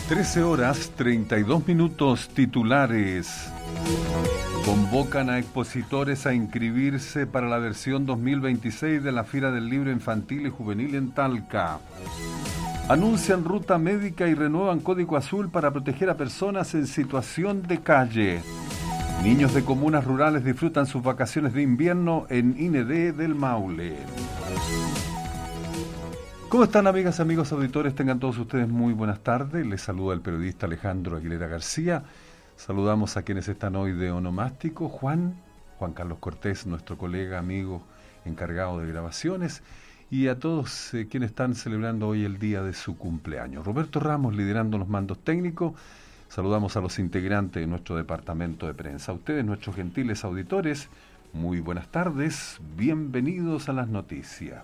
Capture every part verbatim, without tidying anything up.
trece horas treinta y dos minutos. Titulares. Convocan a expositores a inscribirse para la versión dos mil veintiséis de la Feria del Libro Infantil y Juvenil en Talca. Anuncian ruta médica y renuevan Código Azul para proteger a personas en situación de calle. Niños de comunas rurales disfrutan sus vacaciones de invierno en I N E D del Maule. ¿Cómo están, amigas, amigos, auditores? Tengan todos ustedes muy buenas tardes. Les saluda el periodista Alejandro Aguilera García. Saludamos a quienes están hoy de onomástico. Juan, Juan Carlos Cortés, nuestro colega, amigo, encargado de grabaciones. Y a todos eh, quienes están celebrando hoy el día de su cumpleaños. Roberto Ramos liderando los mandos técnicos. Saludamos a los integrantes de nuestro departamento de prensa. A ustedes, nuestros gentiles auditores, muy buenas tardes. Bienvenidos a las noticias.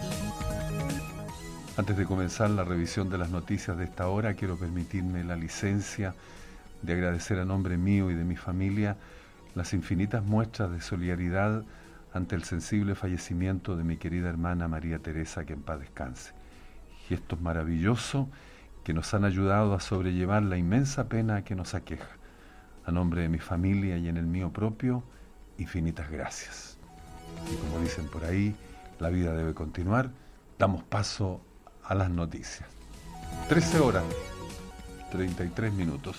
Antes de comenzar la revisión de las noticias de esta hora, quiero permitirme la licencia de agradecer a nombre mío y de mi familia las infinitas muestras de solidaridad ante el sensible fallecimiento de mi querida hermana María Teresa, que en paz descanse. Gestos maravillosos que nos han ayudado a sobrellevar la inmensa pena que nos aqueja. A nombre de mi familia y en el mío propio, infinitas gracias. Y como dicen por ahí, la vida debe continuar. Damos paso a las noticias. trece horas, treinta y tres minutos.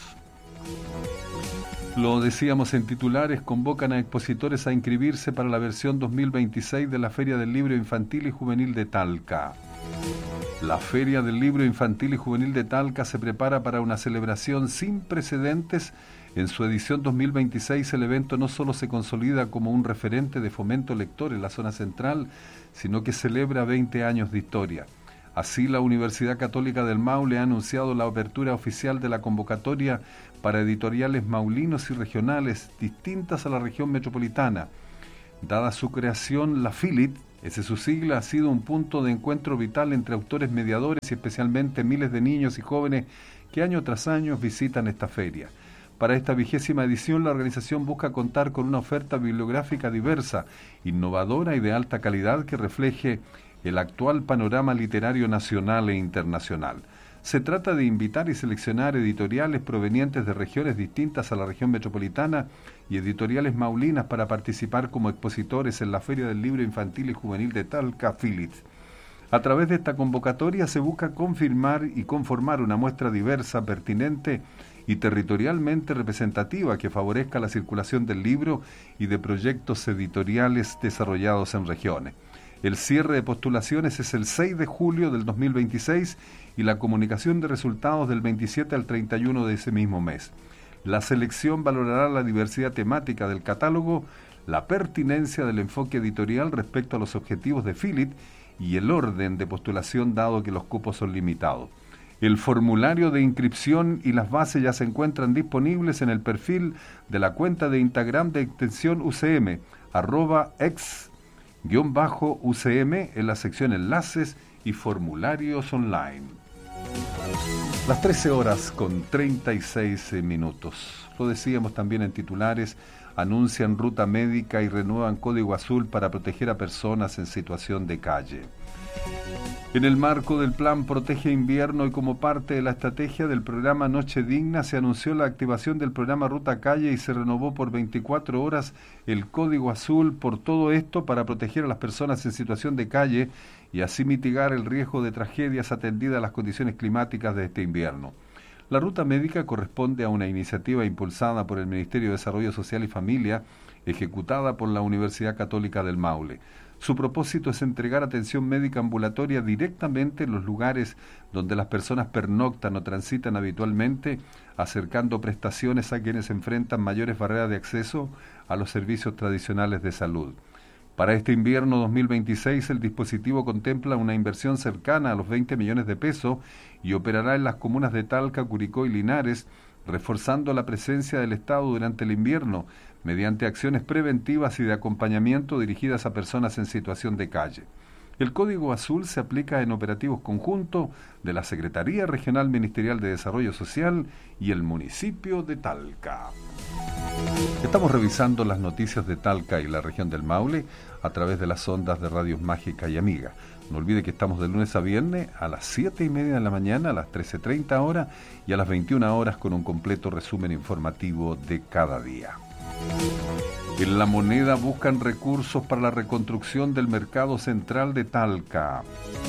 Lo decíamos en titulares, convocan a expositores a inscribirse para la versión dos mil veintiséis de la Feria del Libro Infantil y Juvenil de Talca. La Feria del Libro Infantil y Juvenil de Talca se prepara para una celebración sin precedentes. En su edición dos mil veintiséis, el evento no solo se consolida como un referente de fomento lector en la zona central, sino que celebra veinte años de historia. Así, la Universidad Católica del Maule ha anunciado la apertura oficial de la convocatoria para editoriales maulinos y regionales distintas a la región metropolitana. Dada su creación, la F I L I T, ese es su sigla, ha sido un punto de encuentro vital entre autores mediadores y especialmente miles de niños y jóvenes que año tras año visitan esta feria. Para esta vigésima edición, la organización busca contar con una oferta bibliográfica diversa, innovadora y de alta calidad que refleje el actual panorama literario nacional e internacional. Se trata de invitar y seleccionar editoriales provenientes de regiones distintas a la región metropolitana y editoriales maulinas para participar como expositores en la Feria del Libro Infantil y Juvenil de Talca, F I L I T. A través de esta convocatoria se busca confirmar y conformar una muestra diversa, pertinente y territorialmente representativa que favorezca la circulación del libro y de proyectos editoriales desarrollados en regiones. El cierre de postulaciones es el seis de julio del dos mil veintiséis y la comunicación de resultados del veintisiete al treinta y uno de ese mismo mes. La selección valorará la diversidad temática del catálogo, la pertinencia del enfoque editorial respecto a los objetivos de F I L I T y el orden de postulación dado que los cupos son limitados. El formulario de inscripción y las bases ya se encuentran disponibles en el perfil de la cuenta de Instagram de Extensión U C M, arroba ex guión bajo U C M, en la sección Enlaces y Formularios Online. Las trece horas con treinta y seis minutos. Lo decíamos también en titulares, anuncian ruta médica y renuevan Código Azul para proteger a personas en situación de calle. En el marco del Plan Protege Invierno y como parte de la estrategia del programa Noche Digna, se anunció la activación del programa Ruta Calle y se renovó por veinticuatro horas el Código Azul. Por todo esto, para proteger a las personas en situación de calle y así mitigar el riesgo de tragedias atendidas a las condiciones climáticas de este invierno. La ruta médica corresponde a una iniciativa impulsada por el Ministerio de Desarrollo Social y Familia, ejecutada por la Universidad Católica del Maule. Su propósito es entregar atención médica ambulatoria directamente en los lugares donde las personas pernoctan o transitan habitualmente, acercando prestaciones a quienes enfrentan mayores barreras de acceso a los servicios tradicionales de salud. Para este invierno dos mil veintiséis, el dispositivo contempla una inversión cercana a los veinte millones de pesos y operará en las comunas de Talca, Curicó y Linares, reforzando la presencia del Estado durante el invierno, mediante acciones preventivas y de acompañamiento dirigidas a personas en situación de calle. El Código Azul se aplica en operativos conjuntos de la Secretaría Regional Ministerial de Desarrollo Social y el municipio de Talca. Estamos revisando las noticias de Talca y la región del Maule a través de las ondas de Radios Mágica y Amiga. No olvide que estamos de lunes a viernes a las siete y media de la mañana, a las trece treinta horas y a las veintiuna horas con un completo resumen informativo de cada día. En La Moneda buscan recursos para la reconstrucción del mercado central de Talca.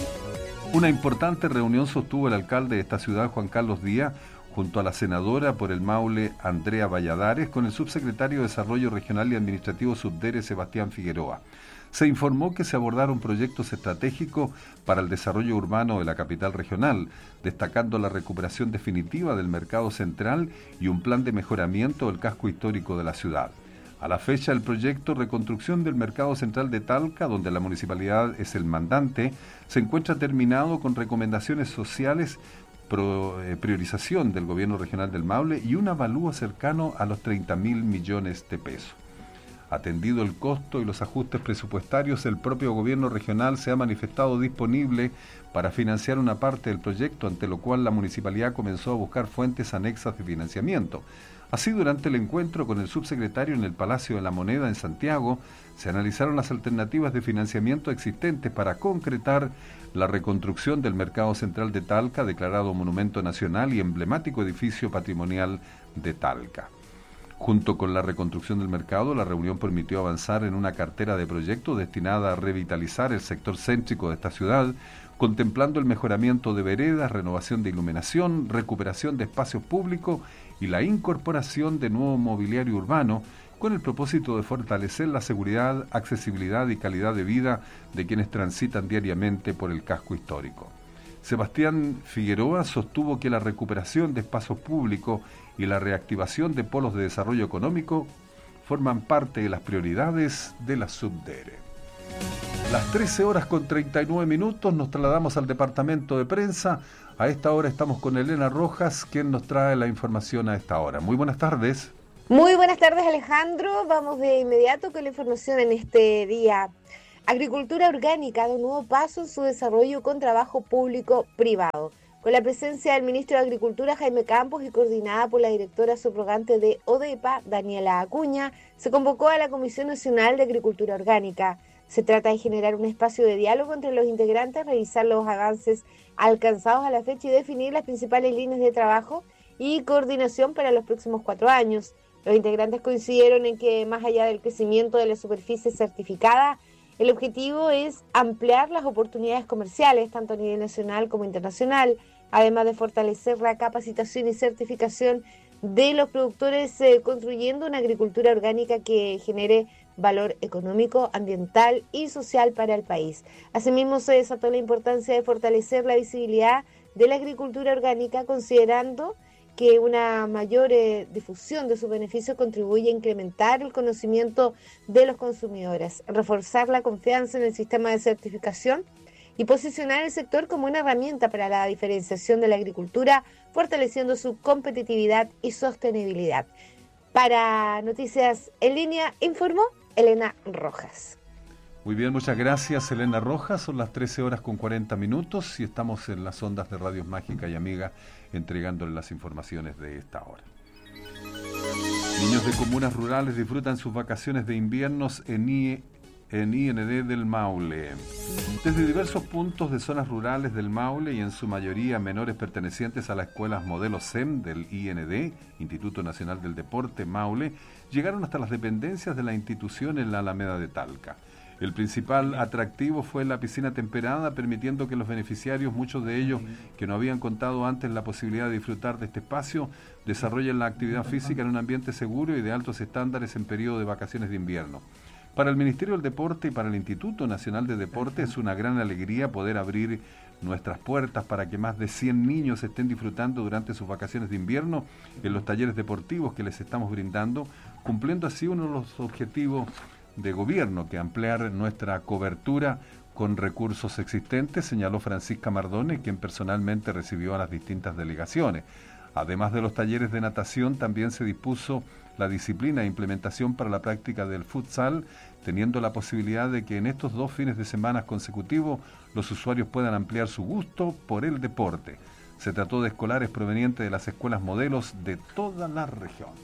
Una importante reunión sostuvo el alcalde de esta ciudad, Juan Carlos Díaz, junto a la senadora por el Maule, Andrea Valladares, con el subsecretario de Desarrollo Regional y Administrativo Subdere, Sebastián Figueroa. Se informó que se abordaron proyectos estratégicos para el desarrollo urbano de la capital regional, destacando la recuperación definitiva del mercado central y un plan de mejoramiento del casco histórico de la ciudad. A la fecha, el proyecto Reconstrucción del Mercado Central de Talca, donde la municipalidad es el mandante, se encuentra terminado con recomendaciones sociales, pro, eh, priorización del gobierno regional del Maule y un avalúo cercano a los treinta mil millones de pesos. Atendido el costo y los ajustes presupuestarios, el propio gobierno regional se ha manifestado disponible para financiar una parte del proyecto, ante lo cual la municipalidad comenzó a buscar fuentes anexas de financiamiento. Así, durante el encuentro con el subsecretario en el Palacio de la Moneda en Santiago, se analizaron las alternativas de financiamiento existentes para concretar la reconstrucción del Mercado Central de Talca, declarado Monumento Nacional y emblemático edificio patrimonial de Talca. Junto con la reconstrucción del mercado, la reunión permitió avanzar en una cartera de proyectos destinada a revitalizar el sector céntrico de esta ciudad, contemplando el mejoramiento de veredas, renovación de iluminación, recuperación de espacios públicos y la incorporación de nuevo mobiliario urbano, con el propósito de fortalecer la seguridad, accesibilidad y calidad de vida de quienes transitan diariamente por el casco histórico. Sebastián Figueroa sostuvo que la recuperación de espacios públicos y la reactivación de polos de desarrollo económico forman parte de las prioridades de la Subdere. Las trece horas con treinta y nueve minutos, nos trasladamos al departamento de prensa. A esta hora estamos con Elena Rojas, quien nos trae la información a esta hora. Muy buenas tardes. Muy buenas tardes, Alejandro. Vamos de inmediato con la información en este día. Agricultura orgánica da un nuevo paso en su desarrollo con trabajo público-privado. Con la presencia del ministro de Agricultura, Jaime Campos, y coordinada por la directora subrogante de ODEPA, Daniela Acuña, se convocó a la Comisión Nacional de Agricultura Orgánica. Se trata de generar un espacio de diálogo entre los integrantes, revisar los avances alcanzados a la fecha y definir las principales líneas de trabajo y coordinación para los próximos cuatro años. Los integrantes coincidieron en que, más allá del crecimiento de la superficie certificada, el objetivo es ampliar las oportunidades comerciales, tanto a nivel nacional como internacional, además de fortalecer la capacitación y certificación de los productores, eh, construyendo una agricultura orgánica que genere valor económico, ambiental y social para el país. Asimismo, se desató la importancia de fortalecer la visibilidad de la agricultura orgánica, considerando que una mayor eh, difusión de sus beneficios contribuye a incrementar el conocimiento de los consumidores, reforzar la confianza en el sistema de certificación y posicionar el sector como una herramienta para la diferenciación de la agricultura, fortaleciendo su competitividad y sostenibilidad. Para Noticias en Línea, informó Elena Rojas. Muy bien, muchas gracias, Elena Rojas. Son las trece horas con cuarenta minutos y estamos en las ondas de Radios Mágica y Amiga entregándole las informaciones de esta hora. Niños de comunas rurales disfrutan sus vacaciones de inviernos en, I, en I N D del Maule. Desde diversos puntos de zonas rurales del Maule y en su mayoría menores pertenecientes a las escuelas modelo S E M del I N D, Instituto Nacional del Deporte Maule, llegaron hasta las dependencias de la institución en la Alameda de Talca. El principal atractivo fue la piscina temperada, permitiendo que los beneficiarios, muchos de ellos que no habían contado antes la posibilidad de disfrutar de este espacio, desarrollen la actividad física en un ambiente seguro y de altos estándares en periodo de vacaciones de invierno. Para el Ministerio del Deporte y para el Instituto Nacional de Deporte es una gran alegría poder abrir nuestras puertas para que más de cien niños estén disfrutando durante sus vacaciones de invierno en los talleres deportivos que les estamos brindando, cumpliendo así uno de los objetivos de gobierno, que ampliar nuestra cobertura con recursos existentes, señaló Francisca Mardone, quien personalmente recibió a las distintas delegaciones. Además de los talleres de natación, también se dispuso la disciplina e implementación para la práctica del futsal, teniendo la posibilidad de que en estos dos fines de semana consecutivos los usuarios puedan ampliar su gusto por el deporte. Se trató de escolares provenientes de las escuelas modelos de toda la región.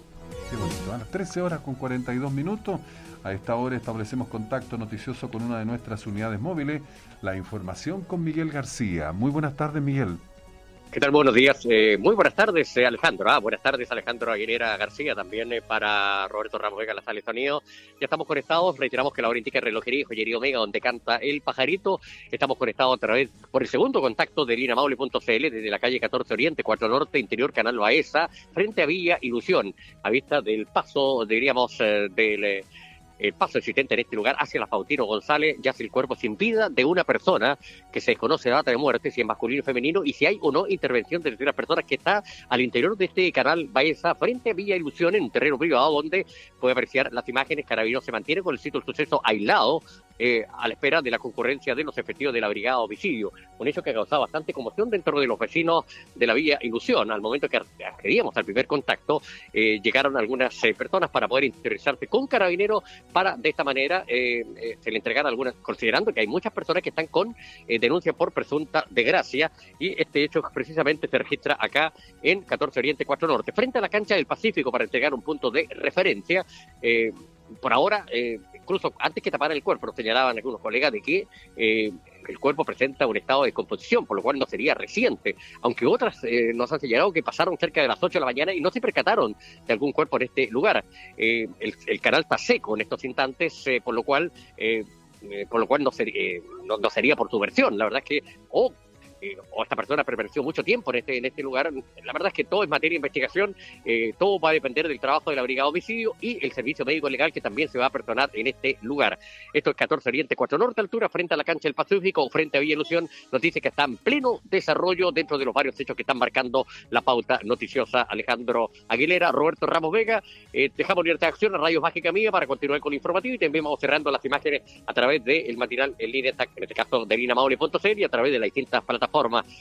Qué bonito. A las trece horas con cuarenta y dos minutos. A esta hora establecemos contacto noticioso con una de nuestras unidades móviles. La información con Miguel García. Muy buenas tardes, Miguel. ¿Qué tal? Buenos días. Eh, muy buenas tardes, eh, Alejandro. Ah, buenas tardes, Alejandro Aguilera García. También eh, para Roberto Ramos Vega, la sala de sonido. Ya estamos conectados. Reiteramos que la hora indica relojería y joyería Omega, donde canta el pajarito. Estamos conectados a través por el segundo contacto de línea maule punto c l desde la calle catorce Oriente, cuatro Norte, interior Canal Baeza, frente a Villa Ilusión, a vista del paso, diríamos, eh, del... Eh, el paso existente en este lugar hacia la Faustino González, yace el cuerpo sin vida de una persona que se desconoce la data de muerte, si es masculino o femenino, y si hay o no intervención de terceras personas, que está al interior de este canal Baeza, frente a Villa Ilusión, en un terreno privado donde puede apreciar las imágenes. Carabineros se mantiene con el sitio del suceso aislado, eh, a la espera de la concurrencia de los efectivos de la Brigada Homicidio. Un hecho que ha causado bastante conmoción dentro de los vecinos de la Villa Ilusión. Al momento que accedíamos al primer contacto, eh, llegaron algunas eh, personas para poder interiorizarse con Carabineros, para de esta manera eh, eh, se le entregan algunas, considerando que hay muchas personas que están con eh, denuncia por presunta desgracia, y este hecho precisamente se registra acá en catorce Oriente, cuatro Norte, frente a la cancha del Pacífico, para entregar un punto de referencia. Eh, por ahora, eh, incluso antes que tapar el cuerpo, nos señalaban algunos colegas de que eh, el cuerpo presenta un estado de descomposición, por lo cual no sería reciente, aunque otras eh, nos han señalado que pasaron cerca de las ocho de la mañana y no se percataron de algún cuerpo en este lugar. Eh, el, el canal está seco en estos instantes, eh, por lo cual eh, eh, por lo cual no, ser, eh, no, no sería por su versión. La verdad es que o Eh, o esta persona permaneció mucho tiempo en este en este lugar. La verdad es que todo es materia de investigación, eh, todo va a depender del trabajo de la Brigada Homicidio y el Servicio Médico Legal, que también se va a personar en este lugar. Esto es catorce Oriente, cuatro Norte, altura, frente a la cancha del Pacífico, frente a Villa Ilusión. Nos dice que está en pleno desarrollo dentro de los varios hechos que están marcando la pauta noticiosa. Alejandro Aguilera, Roberto Ramos Vega, eh, dejamos libertad de acción a Rayos Mágica Mía para continuar con el informativo, y también vamos cerrando las imágenes a través del material en línea, en este caso de línea maule punto c l, y a través de las distintas plataformas.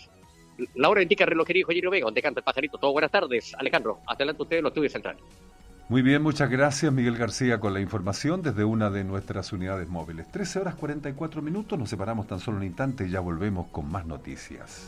La hora indica relojería y joyería Omega, donde canta el pajarito. Todo buenas tardes, Alejandro. Adelante ustedes, los estudios centrales. Muy bien, muchas gracias, Miguel García, con la información desde una de nuestras unidades móviles. trece horas cuarenta y cuatro minutos, nos separamos tan solo un instante y ya volvemos con más noticias.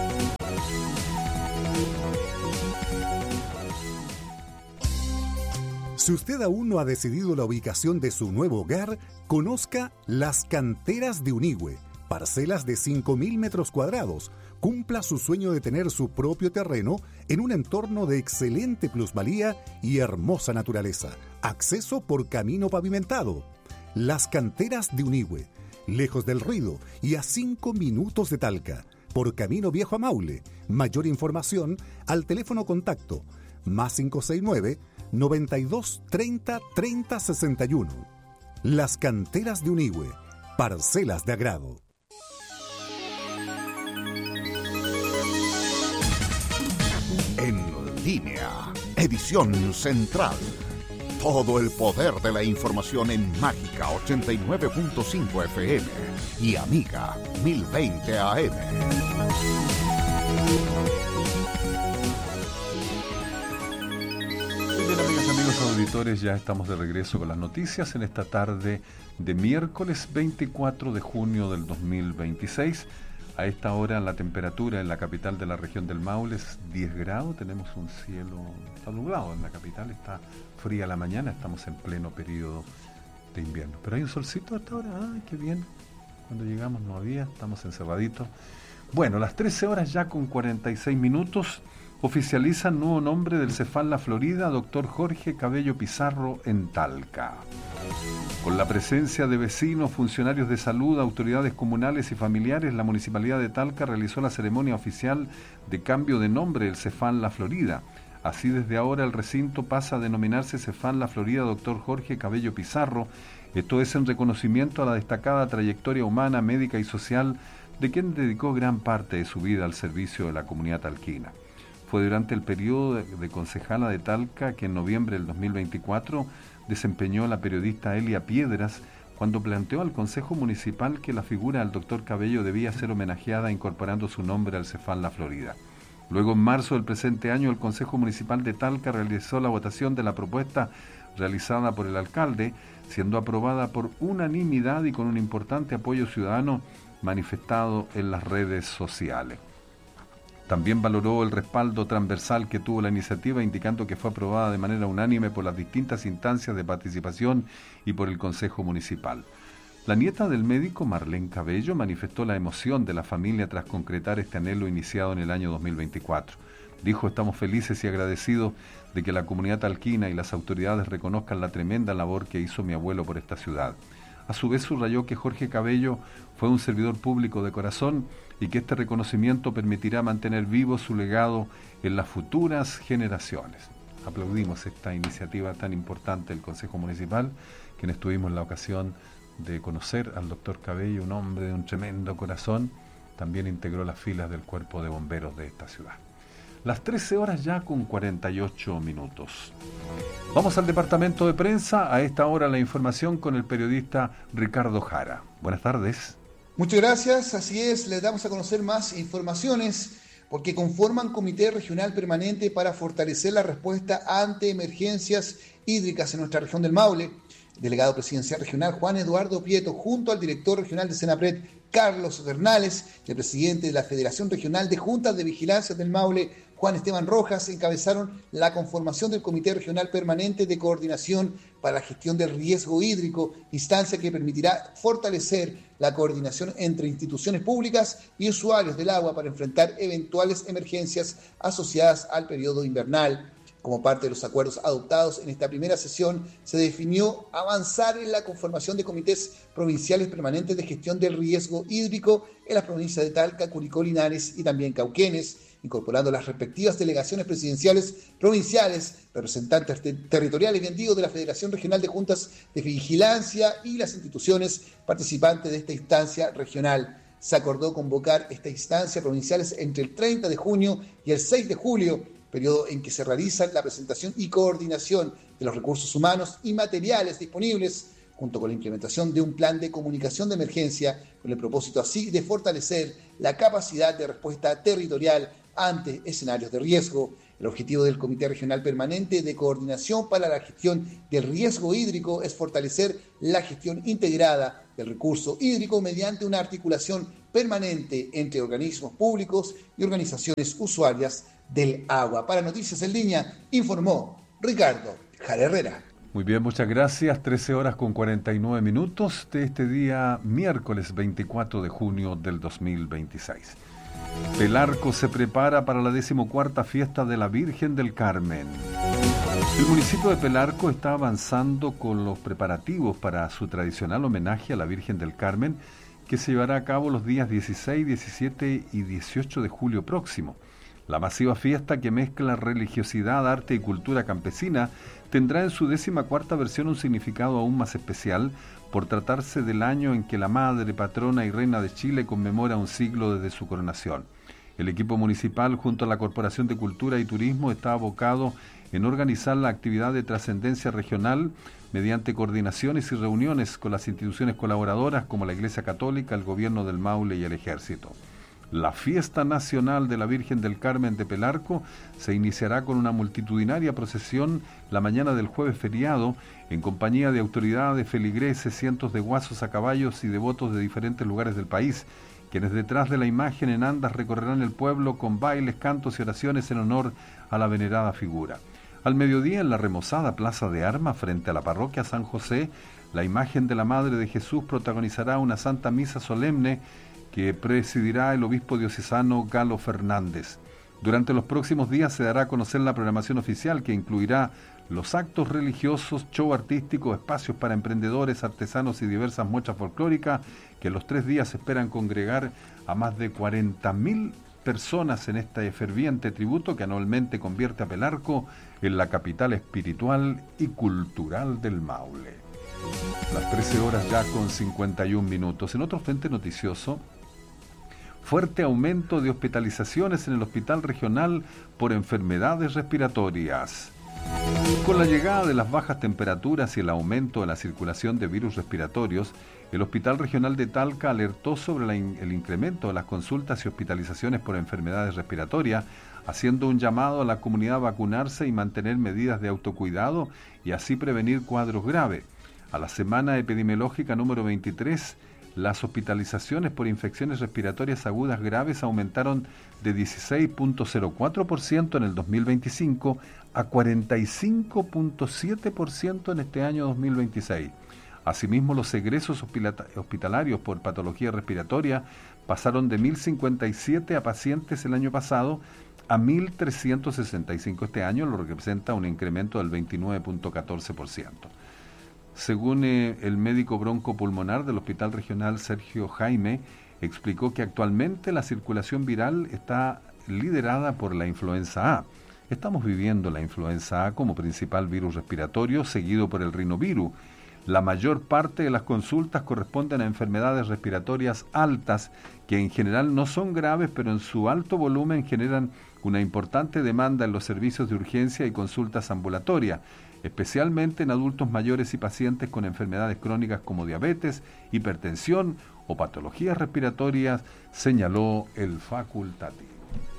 Si usted aún no ha decidido la ubicación de su nuevo hogar, conozca Las Canteras de Unigüe. Parcelas de cinco mil metros cuadrados. Cumpla su sueño de tener su propio terreno en un entorno de excelente plusvalía y hermosa naturaleza. Acceso por camino pavimentado. Las Canteras de Unigüe, lejos del ruido y a cinco minutos de Talca, por camino viejo a Maule. Mayor información al teléfono contacto más cinco seis nueve, noventa y dos, treinta, treinta, sesenta y uno. Las Canteras de Unigüe, parcelas de agrado. En línea, edición central. Todo el poder de la información en Mágica ochenta y nueve punto cinco F M y Amiga mil veinte A M. Muy bien, amigas, amigos auditores, ya estamos de regreso con las noticias en esta tarde de miércoles veinticuatro de junio del dos mil veintiséis. A esta hora la temperatura en la capital de la región del Maule es diez grados, tenemos un cielo, está nublado en la capital, está fría la mañana, estamos en pleno periodo de invierno. Pero hay un solcito hasta ahora, ¡ay, qué bien! Cuando llegamos no había, estamos encerraditos. Bueno, las trece horas ya con cuarenta y seis minutos, oficializan nuevo nombre del Cefam La Florida, doctor Jorge Cabello Pizarro, en Talca. Con la presencia de vecinos, funcionarios de salud, autoridades comunales y familiares, la Municipalidad de Talca realizó la ceremonia oficial de cambio de nombre del Cefam La Florida. Así, desde ahora el recinto pasa a denominarse Cefam La Florida doctor Jorge Cabello Pizarro. Esto es en reconocimiento a la destacada trayectoria humana, médica y social de quien dedicó gran parte de su vida al servicio de la comunidad talquina. Fue durante el periodo de, de concejala de Talca que en noviembre del dos mil veinticuatro desempeñó la periodista Elia Piedras cuando planteó al Consejo Municipal que la figura del doctor Cabello debía ser homenajeada incorporando su nombre al Cefam La Florida. Luego, en marzo del presente año, el Consejo Municipal de Talca realizó la votación de la propuesta realizada por el alcalde, siendo aprobada por unanimidad y con un importante apoyo ciudadano manifestado en las redes sociales. También valoró el respaldo transversal que tuvo la iniciativa, indicando que fue aprobada de manera unánime por las distintas instancias de participación y por el Consejo Municipal. La nieta del médico, Marlene Cabello, manifestó la emoción de la familia tras concretar este anhelo iniciado en el año dos mil veinticuatro. Dijo: estamos felices y agradecidos de que la comunidad talquina y las autoridades reconozcan la tremenda labor que hizo mi abuelo por esta ciudad. A su vez subrayó que Jorge Cabello fue un servidor público de corazón y que este reconocimiento permitirá mantener vivo su legado en las futuras generaciones. Aplaudimos esta iniciativa tan importante del Consejo Municipal, quienes tuvimos la ocasión de conocer al doctor Cabello, un hombre de un tremendo corazón. También integró las filas del Cuerpo de Bomberos de esta ciudad. Las trece horas ya con cuarenta y ocho minutos. Vamos al departamento de prensa. A esta hora la información con el periodista Ricardo Jara. Buenas tardes. Muchas gracias, así es, les damos a conocer más informaciones porque conforman Comité Regional Permanente para fortalecer la respuesta ante emergencias hídricas en nuestra región del Maule. El delegado presidencial regional Juan Eduardo Prieto, junto al director regional de Senapred, Carlos Bernales, y el presidente de la Federación Regional de Juntas de Vigilancia del Maule, Juan Esteban Rojas, encabezaron la conformación del Comité Regional Permanente de Coordinación para la Gestión del Riesgo Hídrico, instancia que permitirá fortalecer la coordinación entre instituciones públicas y usuarios del agua para enfrentar eventuales emergencias asociadas al periodo invernal. Como parte de los acuerdos adoptados en esta primera sesión, se definió avanzar en la conformación de comités provinciales permanentes de gestión del riesgo hídrico en las provincias de Talca, Curicó, Linares y también Cauquenes, incorporando las respectivas delegaciones presidenciales provinciales, representantes te- territoriales bien digo, de la Federación Regional de Juntas de Vigilancia y las instituciones participantes de esta instancia regional. Se acordó convocar esta instancia provinciales entre el treinta de junio y el seis de julio, periodo en que se realiza la presentación y coordinación de los recursos humanos y materiales disponibles, junto con la implementación de un plan de comunicación de emergencia, con el propósito así de fortalecer la capacidad de respuesta territorial ante escenarios de riesgo. El objetivo del Comité Regional Permanente de Coordinación para la Gestión del Riesgo Hídrico es fortalecer la gestión integrada del recurso hídrico mediante una articulación permanente entre organismos públicos y organizaciones usuarias del agua. Para Noticias en Línea, informó Ricardo Jara Herrera. Muy bien, muchas gracias. trece horas con cuarenta y nueve minutos de este día, miércoles veinticuatro de junio del dos mil veintiséis. Pelarco se prepara para la decimocuarta fiesta de la Virgen del Carmen. El municipio de Pelarco está avanzando con los preparativos para su tradicional homenaje a la Virgen del Carmen, que se llevará a cabo los días dieciséis, diecisiete y dieciocho de julio próximo. La masiva fiesta, que mezcla religiosidad, arte y cultura campesina, tendrá en su décima cuarta versión un significado aún más especial por tratarse del año en que la madre, patrona y reina de Chile conmemora un siglo desde su coronación. El equipo municipal, junto a la Corporación de Cultura y Turismo, está abocado en organizar la actividad de trascendencia regional mediante coordinaciones y reuniones con las instituciones colaboradoras como la Iglesia Católica, el Gobierno del Maule y el Ejército. La Fiesta Nacional de la Virgen del Carmen de Pelarco se iniciará con una multitudinaria procesión la mañana del jueves feriado, en compañía de autoridades, feligreses, cientos de guasos a caballos y devotos de diferentes lugares del país, quienes detrás de la imagen en andas recorrerán el pueblo con bailes, cantos y oraciones en honor a la venerada figura. Al mediodía, en la remozada Plaza de Armas, frente a la parroquia San José, la imagen de la Madre de Jesús protagonizará una santa misa solemne que presidirá el obispo diocesano Galo Fernández. Durante los próximos días se dará a conocer la programación oficial, que incluirá los actos religiosos, show artístico, espacios para emprendedores, artesanos y diversas muestras folclóricas, que en los tres días esperan congregar a más de cuarenta mil personas en este ferviente tributo que anualmente convierte a Pelarco en la capital espiritual y cultural del Maule. Las trece horas ya con cincuenta y un minutos. En otro frente noticioso, fuerte aumento de hospitalizaciones en el Hospital Regional por enfermedades respiratorias. Con la llegada de las bajas temperaturas y el aumento de la circulación de virus respiratorios, el Hospital Regional de Talca alertó sobre la in- el incremento de las consultas y hospitalizaciones por enfermedades respiratorias, haciendo un llamado a la comunidad a vacunarse y mantener medidas de autocuidado y así prevenir cuadros graves. A la semana epidemiológica número veintitrés, Las hospitalizaciones por infecciones respiratorias agudas graves aumentaron de dieciséis punto cero cuatro por ciento en el dos mil veinticinco a cuarenta y cinco punto siete por ciento en este año dos mil veintiséis. Asimismo, los egresos hospitalarios por patología respiratoria pasaron de mil cincuenta y siete a pacientes el año pasado a mil trescientos sesenta y cinco este año, lo que representa un incremento del veintinueve punto catorce por ciento. Según eh, el médico broncopulmonar del Hospital Regional Sergio Jaime, explicó que actualmente la circulación viral está liderada por la influenza A. Estamos viviendo la influenza A como principal virus respiratorio, seguido por el rinovirus. La mayor parte de las consultas corresponden a enfermedades respiratorias altas, que en general no son graves, pero en su alto volumen generan una importante demanda en los servicios de urgencia y consultas ambulatorias, especialmente en adultos mayores y pacientes con enfermedades crónicas como diabetes, hipertensión o patologías respiratorias, señaló el facultativo.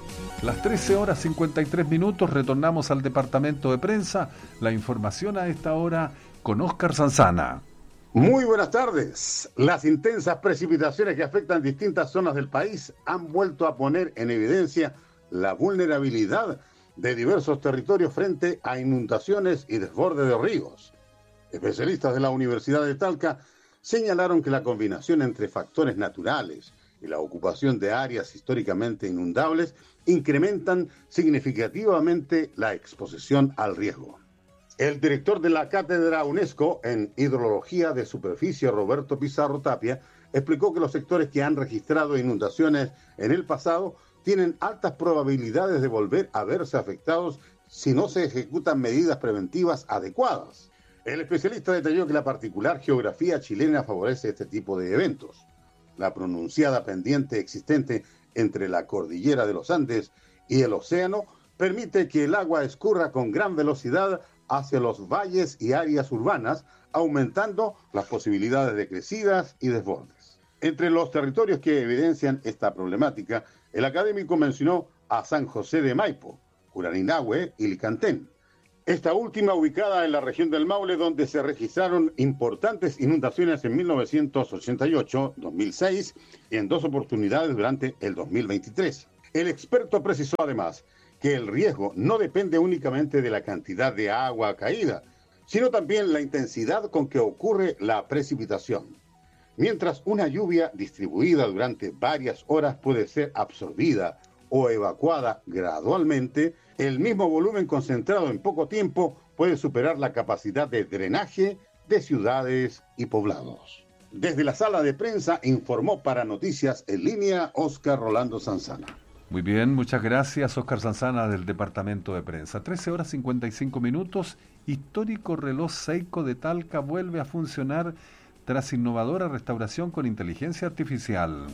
Las trece horas cincuenta y tres minutos, retornamos al departamento de prensa. La información a esta hora con Óscar Sanzana. Muy buenas tardes. Las intensas precipitaciones que afectan distintas zonas del país han vuelto a poner en evidencia la vulnerabilidad de diversos territorios frente a inundaciones y desborde de ríos. Especialistas de la Universidad de Talca señalaron que la combinación entre factores naturales y la ocupación de áreas históricamente inundables incrementan significativamente la exposición al riesgo. El director de la Cátedra UNESCO en Hidrología de Superficie, Roberto Pizarro Tapia, explicó que los sectores que han registrado inundaciones en el pasado tienen altas probabilidades de volver a verse afectados si no se ejecutan medidas preventivas adecuadas. El especialista detalló que la particular geografía chilena favorece este tipo de eventos. La pronunciada pendiente existente entre la cordillera de los Andes y el océano permite que el agua escurra con gran velocidad hacia los valles y áreas urbanas, aumentando las posibilidades de crecidas y desbordes. Entre los territorios que evidencian esta problemática, el académico mencionó a San José de Maipo, Curarinahue y Licantén. Esta última ubicada en la región del Maule, donde se registraron importantes inundaciones en mil novecientos ochenta y ocho, dos mil seis y en dos oportunidades durante el dos mil veintitrés. El experto precisó además que el riesgo no depende únicamente de la cantidad de agua caída, sino también la intensidad con que ocurre la precipitación. Mientras una lluvia distribuida durante varias horas puede ser absorbida o evacuada gradualmente, el mismo volumen concentrado en poco tiempo puede superar la capacidad de drenaje de ciudades y poblados. Desde la sala de prensa informó para Noticias en Línea Óscar Rolando Sanzana. Muy bien, muchas gracias, Óscar Sanzana del Departamento de Prensa. trece horas cincuenta y cinco minutos, histórico reloj Seiko de Talca vuelve a funcionar tras innovadora restauración con inteligencia artificial.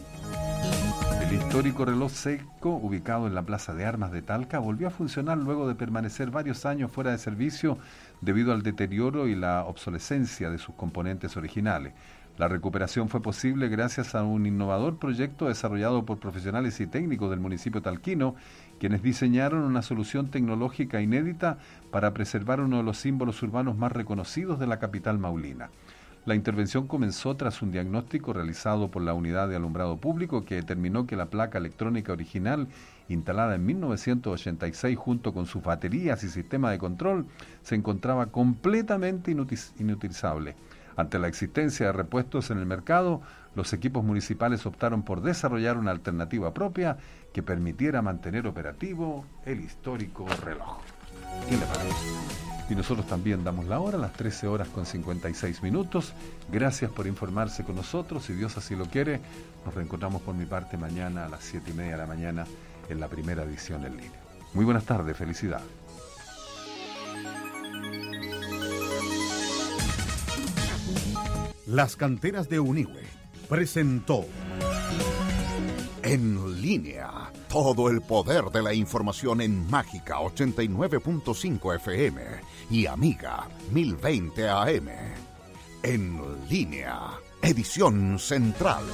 El histórico reloj Seiko, ubicado en la Plaza de Armas de Talca, volvió a funcionar luego de permanecer varios años fuera de servicio debido al deterioro y la obsolescencia de sus componentes originales. La recuperación fue posible gracias a un innovador proyecto desarrollado por profesionales y técnicos del municipio talquino, quienes diseñaron una solución tecnológica inédita para preservar uno de los símbolos urbanos más reconocidos de la capital maulina. La intervención comenzó tras un diagnóstico realizado por la Unidad de Alumbrado Público que determinó que la placa electrónica original, instalada en mil novecientos ochenta y seis junto con sus baterías y sistema de control, se encontraba completamente inutiz- inutilizable. Ante la existencia de repuestos en el mercado, los equipos municipales optaron por desarrollar una alternativa propia que permitiera mantener operativo el histórico reloj. ¿Qué le parece? Y nosotros también damos la hora, las trece horas con cincuenta y seis minutos. Gracias por informarse con nosotros. Si Dios así lo quiere, nos reencontramos por mi parte mañana a las siete y media de la mañana en la primera edición en línea. Muy buenas tardes, felicidades. Las Canteras de Unigüe presentó En Línea, todo el poder de la información en Mágica ochenta y nueve punto cinco F M y Amiga mil veinte A M. En Línea, edición central.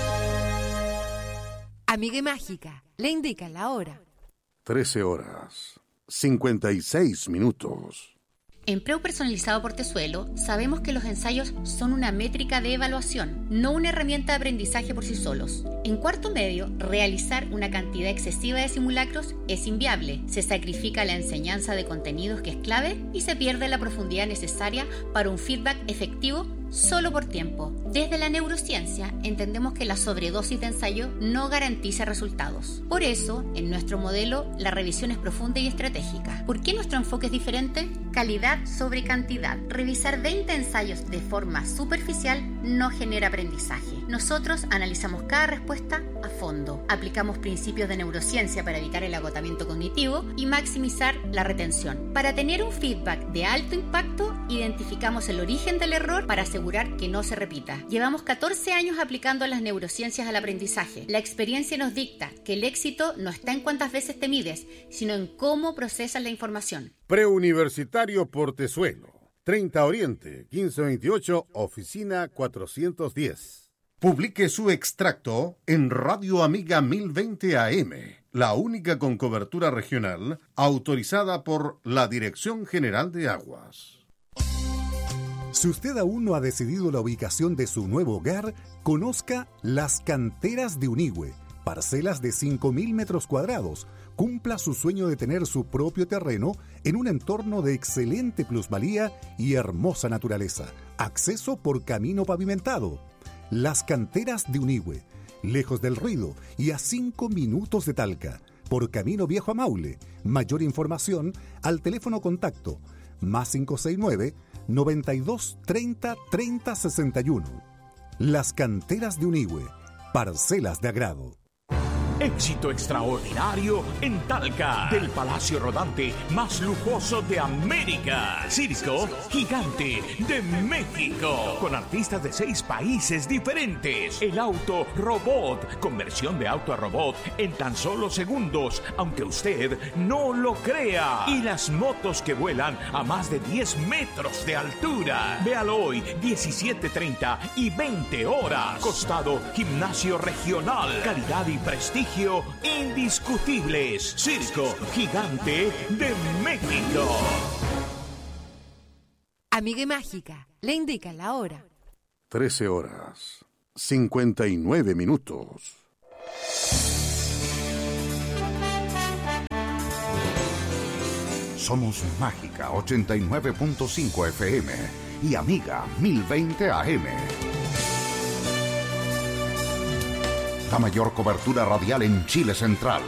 Amiga y Mágica, le indica la hora. trece horas, cincuenta y seis minutos. En Preu Personalizado Portezuelo sabemos que los ensayos son una métrica de evaluación, no una herramienta de aprendizaje por sí solos. En cuarto medio, realizar una cantidad excesiva de simulacros es inviable. Se sacrifica la enseñanza de contenidos que es clave y se pierde la profundidad necesaria para un feedback efectivo solo por tiempo. Desde la neurociencia entendemos que la sobredosis de ensayo no garantiza resultados. Por eso, en nuestro modelo, la revisión es profunda y estratégica. ¿Por qué nuestro enfoque es diferente? Calidad sobre cantidad. Revisar veinte ensayos de forma superficial no genera aprendizaje. Nosotros analizamos cada respuesta a fondo. Aplicamos principios de neurociencia para evitar el agotamiento cognitivo y maximizar la retención. Para tener un feedback de alto impacto, identificamos el origen del error para asegurar que no se repita. Llevamos catorce años aplicando las neurociencias al aprendizaje. La experiencia nos dicta que el éxito no está en cuántas veces te mides, sino en cómo procesas la información. Preuniversitario Portezuelo, treinta Oriente, quince veintiocho, oficina cuatrocientos diez. Publique su extracto en Radio Amiga mil veinte A M, la única con cobertura regional autorizada por la Dirección General de Aguas. Si usted aún no ha decidido la ubicación de su nuevo hogar, conozca Las Canteras de Unigüe, parcelas de cinco mil metros cuadrados. Cumpla su sueño de tener su propio terreno en un entorno de excelente plusvalía y hermosa naturaleza. Acceso por camino pavimentado. Las Canteras de Unigüe, lejos del ruido y a cinco minutos de Talca, por camino viejo a Maule. Mayor información al teléfono contacto más cinco seis nueve, noventa y dos, treinta, treinta, sesenta y uno. Las Canteras de Unigüe, parcelas de agrado. Éxito extraordinario en Talca, del Palacio Rodante más lujoso de América. Circo Gigante de México, con artistas de seis países diferentes. El auto robot, conversión de auto a robot en tan solo segundos, aunque usted no lo crea. Y las motos que vuelan a más de diez metros de altura. Véalo hoy, diecisiete treinta y veinte horas. Costado Gimnasio Regional. Calidad y prestigio indiscutibles. Circo Gigante de México. Amiga Mágica, le indica la hora. trece horas, cincuenta y nueve minutos. Somos Mágica ochenta y nueve punto cinco F M y Amiga mil veinte A M. La mayor cobertura radial en Chile Central.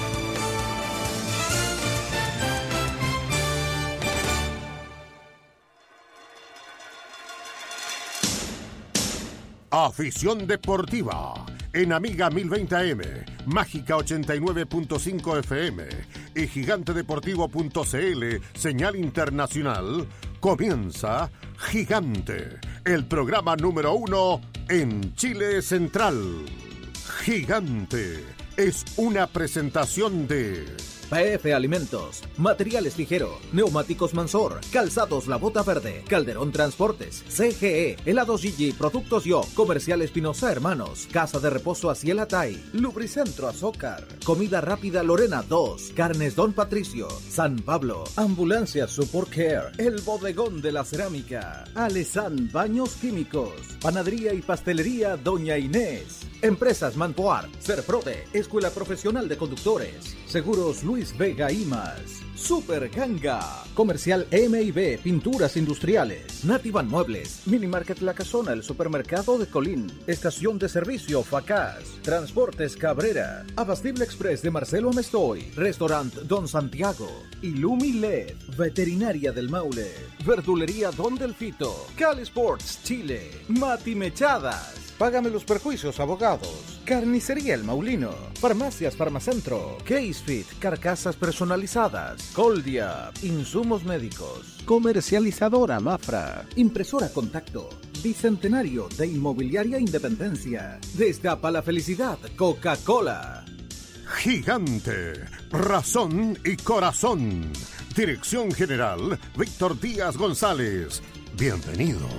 Afición deportiva en Amiga mil veinte A M, Mágica ochenta y nueve punto cinco F M y gigante deportivo punto c l, señal internacional. Comienza Gigante, el programa número uno en Chile Central. Gigante es una presentación de P F Alimentos, Materiales Ligero, Neumáticos Mansor, Calzados La Bota Verde, Calderón Transportes, C G E, Helados Gigi, Productos Yo, Comercial Espinosa Hermanos, Casa de Reposo Aciel Atay, Lubricentro Azócar, Comida Rápida Lorena dos, Carnes Don Patricio, San Pablo, Ambulancia Support Care, El Bodegón de la Cerámica, Alesan Baños Químicos, Panadería y Pastelería Doña Inés, Empresas Manpoar, Serprote, Escuela Profesional de Conductores, Seguros Luis Vega y más, Super Ganga, Comercial M y B, Pinturas Industriales, Nativan Muebles, Minimarket La Casona, el Supermercado de Colín, Estación de Servicio Facaz, Transportes Cabrera, Abastible Express de Marcelo Amestoy, Restaurant Don Santiago, Illumi L E D, Veterinaria del Maule, Verdulería Don Delfito, Cali Sports Chile, Mati Mechadas, Págame los perjuicios, abogados. Carnicería El Maulino. Farmacias Farmacentro. Casefit, carcasas personalizadas. Coldia, insumos médicos. Comercializadora Mafra. Impresora Contacto. Bicentenario de Inmobiliaria Independencia. Destapa la felicidad, Coca-Cola. Gigante, razón y corazón. Dirección General, Víctor Díaz González. Bienvenidos.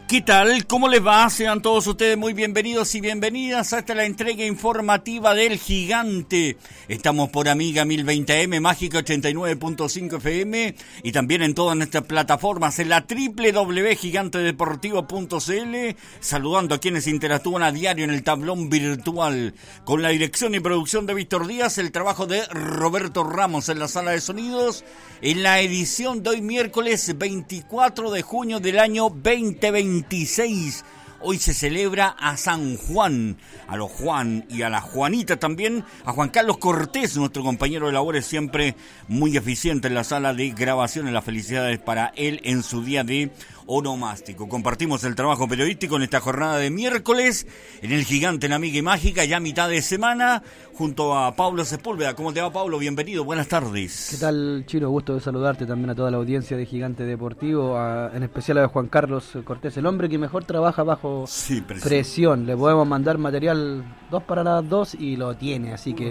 ¿Qué tal? ¿Cómo les va? Sean todos ustedes muy bienvenidos y bienvenidas a esta la entrega informativa del Gigante. Estamos por Amiga mil veinte A M, Mágica ochenta y nueve punto cinco F M y también en todas nuestras plataformas en la doble u doble u doble u punto gigante deportivo punto c l, saludando a quienes interactúan a diario en el tablón virtual. Con la dirección y producción de Víctor Díaz, el trabajo de Roberto Ramos en la sala de sonidos, en la edición de hoy miércoles veinticuatro de junio del año veinte veintiséis. Hoy se celebra a San Juan, a los Juan y a la Juanita también, a Juan Carlos Cortés, nuestro compañero de labores, siempre muy eficiente en la sala de grabaciones. Las felicidades para él en su día de onomástico. Compartimos el trabajo periodístico en esta jornada de miércoles en el Gigante en Amiga y Mágica, ya mitad de semana, junto a Pablo Sepúlveda. ¿Cómo te va, Pablo? Bienvenido, buenas tardes. ¿Qué tal, Chino? Gusto de saludarte también a toda la audiencia de Gigante Deportivo, a, en especial a Juan Carlos Cortés, el hombre que mejor trabaja bajo sí, presión. presión. Le podemos mandar material dos para las dos y lo tiene, así que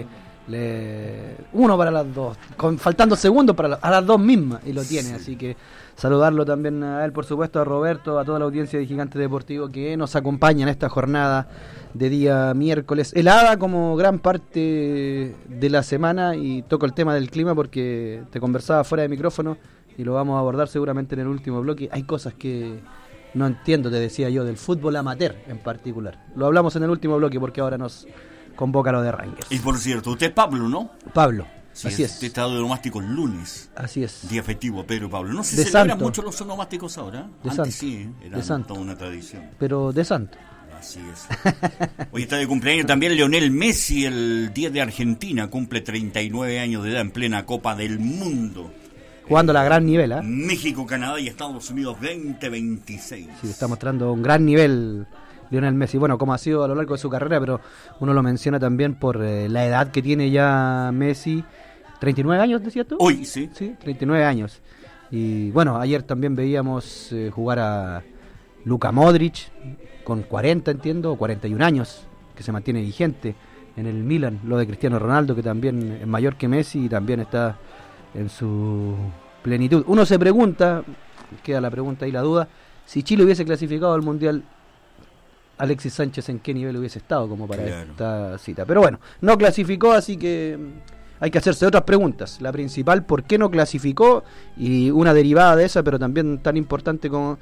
le uno para las dos, con, faltando segundos para la, a las dos mismas y lo tiene, sí. Así que saludarlo también a él, por supuesto, a Roberto, a toda la audiencia de Gigante Deportivo que nos acompaña en esta jornada de día miércoles, helada como gran parte de la semana, y toco el tema del clima porque te conversaba fuera de micrófono y lo vamos a abordar seguramente en el último bloque. Hay cosas que no entiendo, te decía yo, del fútbol amateur en particular. Lo hablamos en el último bloque porque ahora nos convoca lo de Rangers. Y por cierto, usted es Pablo, ¿no? Pablo. Sí, así es. es. Usted está de onomásticos lunes. Así es. Día festivo, Pedro Pablo. No se de celebran santo. mucho los onomásticos ahora. De Antes santo. sí, era de santo. toda una tradición. Pero de santo. Así es. Hoy está de cumpleaños también Lionel Messi, el diez de Argentina. Cumple treinta y nueve años de edad en plena Copa del Mundo. Jugando a la gran nivel, ¿eh? México, Canadá y Estados Unidos veinte veintiséis. Sí, está mostrando un gran nivel Lionel Messi. Bueno, como ha sido a lo largo de su carrera, pero uno lo menciona también por eh, la edad que tiene ya Messi. ¿treinta y nueve años, decías tú? Hoy, sí. Sí, treinta y nueve años. Y bueno, ayer también veíamos eh, jugar a Luka Modric, con cuarenta, entiendo, o cuarenta y un años, que se mantiene vigente en el Milan. Lo de Cristiano Ronaldo, que también es mayor que Messi y también está en su plenitud. Uno se pregunta, queda la pregunta y la duda, si Chile hubiese clasificado al Mundial, Alexis Sánchez en qué nivel hubiese estado como para claro. esta cita. Pero bueno, no clasificó, así que hay que hacerse otras preguntas. La principal, ¿por qué no clasificó? Y una derivada de esa, pero también tan importante como,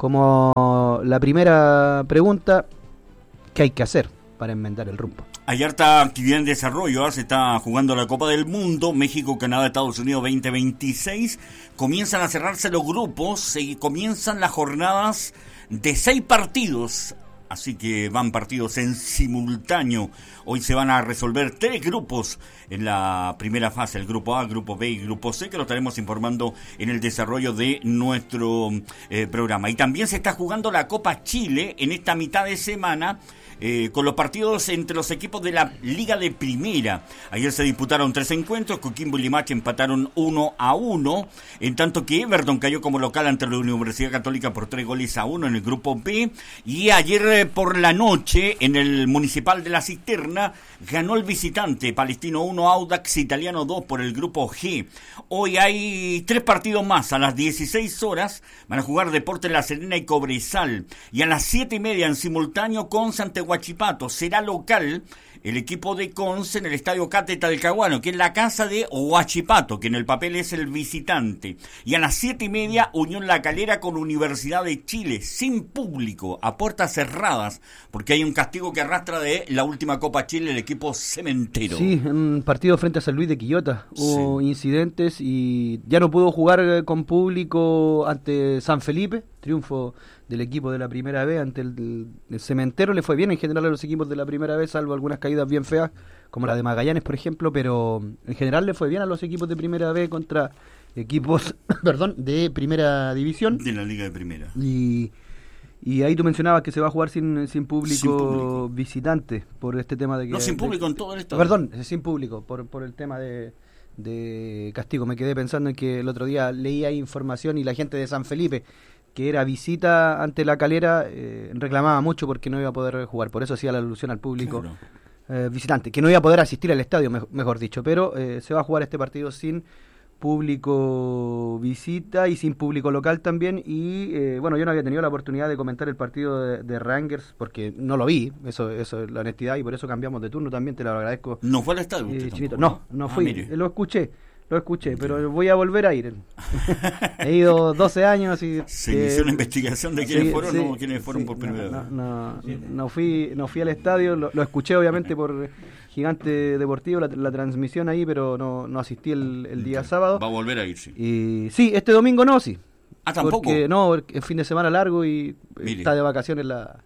como la primera pregunta, ¿qué hay que hacer para enmendar el rumbo? Hay harta actividad en desarrollo, ¿eh? Se está jugando la Copa del Mundo, México, Canadá, Estados Unidos veinte veintiséis. Comienzan a cerrarse los grupos y comienzan las jornadas de seis partidos. Así que van partidos en simultáneo. Hoy se van a resolver tres grupos en la primera fase, el grupo A, grupo B y grupo C, que lo estaremos informando en el desarrollo de nuestro eh, programa. Y también se está jugando la Copa Chile en esta mitad de semana, Eh, con los partidos entre los equipos de la Liga de Primera. Ayer se disputaron tres encuentros, Coquimbo y Limache empataron uno a uno, en tanto que Everton cayó como local ante la Universidad Católica por tres goles a uno en el grupo B, y ayer eh, por la noche en el Municipal de la Cisterna ganó el visitante, Palestino uno, Audax Italiano dos por el grupo G. Hoy hay tres partidos más, a las dieciséis horas van a jugar Deportes La Serena y Cobresal, y a las siete y media en simultáneo Conce ante Huachipato. Será local el equipo de Conce en el Estadio Cate Talcahuano, que es la casa de Huachipato, que en el papel es el visitante. Y a las siete y media, Unión La Calera con Universidad de Chile, sin público, a puertas cerradas, porque hay un castigo que arrastra de la última Copa Chile el equipo cementero. Sí, un partido frente a San Luis de Quillota. Hubo sí. incidentes y ya no pudo jugar con público ante San Felipe. Triunfo del equipo de la primera B ante el, el Cementero. Le fue bien en general a los equipos de la primera B, salvo algunas caídas bien feas, como la de Magallanes, por ejemplo, pero en general le fue bien a los equipos de primera B contra equipos perdón, de primera división. De la Liga de Primera. Y, y ahí tú mencionabas que se va a jugar sin, sin, público, sin público visitante, por este tema de que... No, sin de, público en todo el estado. Perdón, sin público, por, por el tema de... de castigo. Me quedé pensando en que el otro día leía información y la gente de San Felipe, que era visita ante La Calera, eh, reclamaba mucho porque no iba a poder jugar. Por eso hacía la alusión al público claro. eh, visitante, que no iba a poder asistir al estadio, me, mejor dicho. Pero eh, se va a jugar este partido sin público visita y sin público local también. Y eh, bueno, yo no había tenido la oportunidad de comentar el partido de, de Rangers porque no lo vi, eso, eso es la honestidad, y por eso cambiamos de turno también, te lo agradezco. ¿No fue al estadio? Eh, Chinito, no, no ah, fui, mire. lo escuché. Lo escuché, pero voy a volver a ir. He ido doce años y... ¿Se eh, inició una investigación de quiénes sí, fueron sí, o no quiénes fueron sí, por primera no, vez? No, no, no, fui, no fui al estadio, lo, lo escuché obviamente por Gigante Deportivo, la, la transmisión ahí, pero no, no asistí el, el día sábado. Va a volver a ir, sí. Y sí, este domingo no, sí. Ah, tampoco. Porque no, es fin de semana largo y Mire. está de vacaciones la,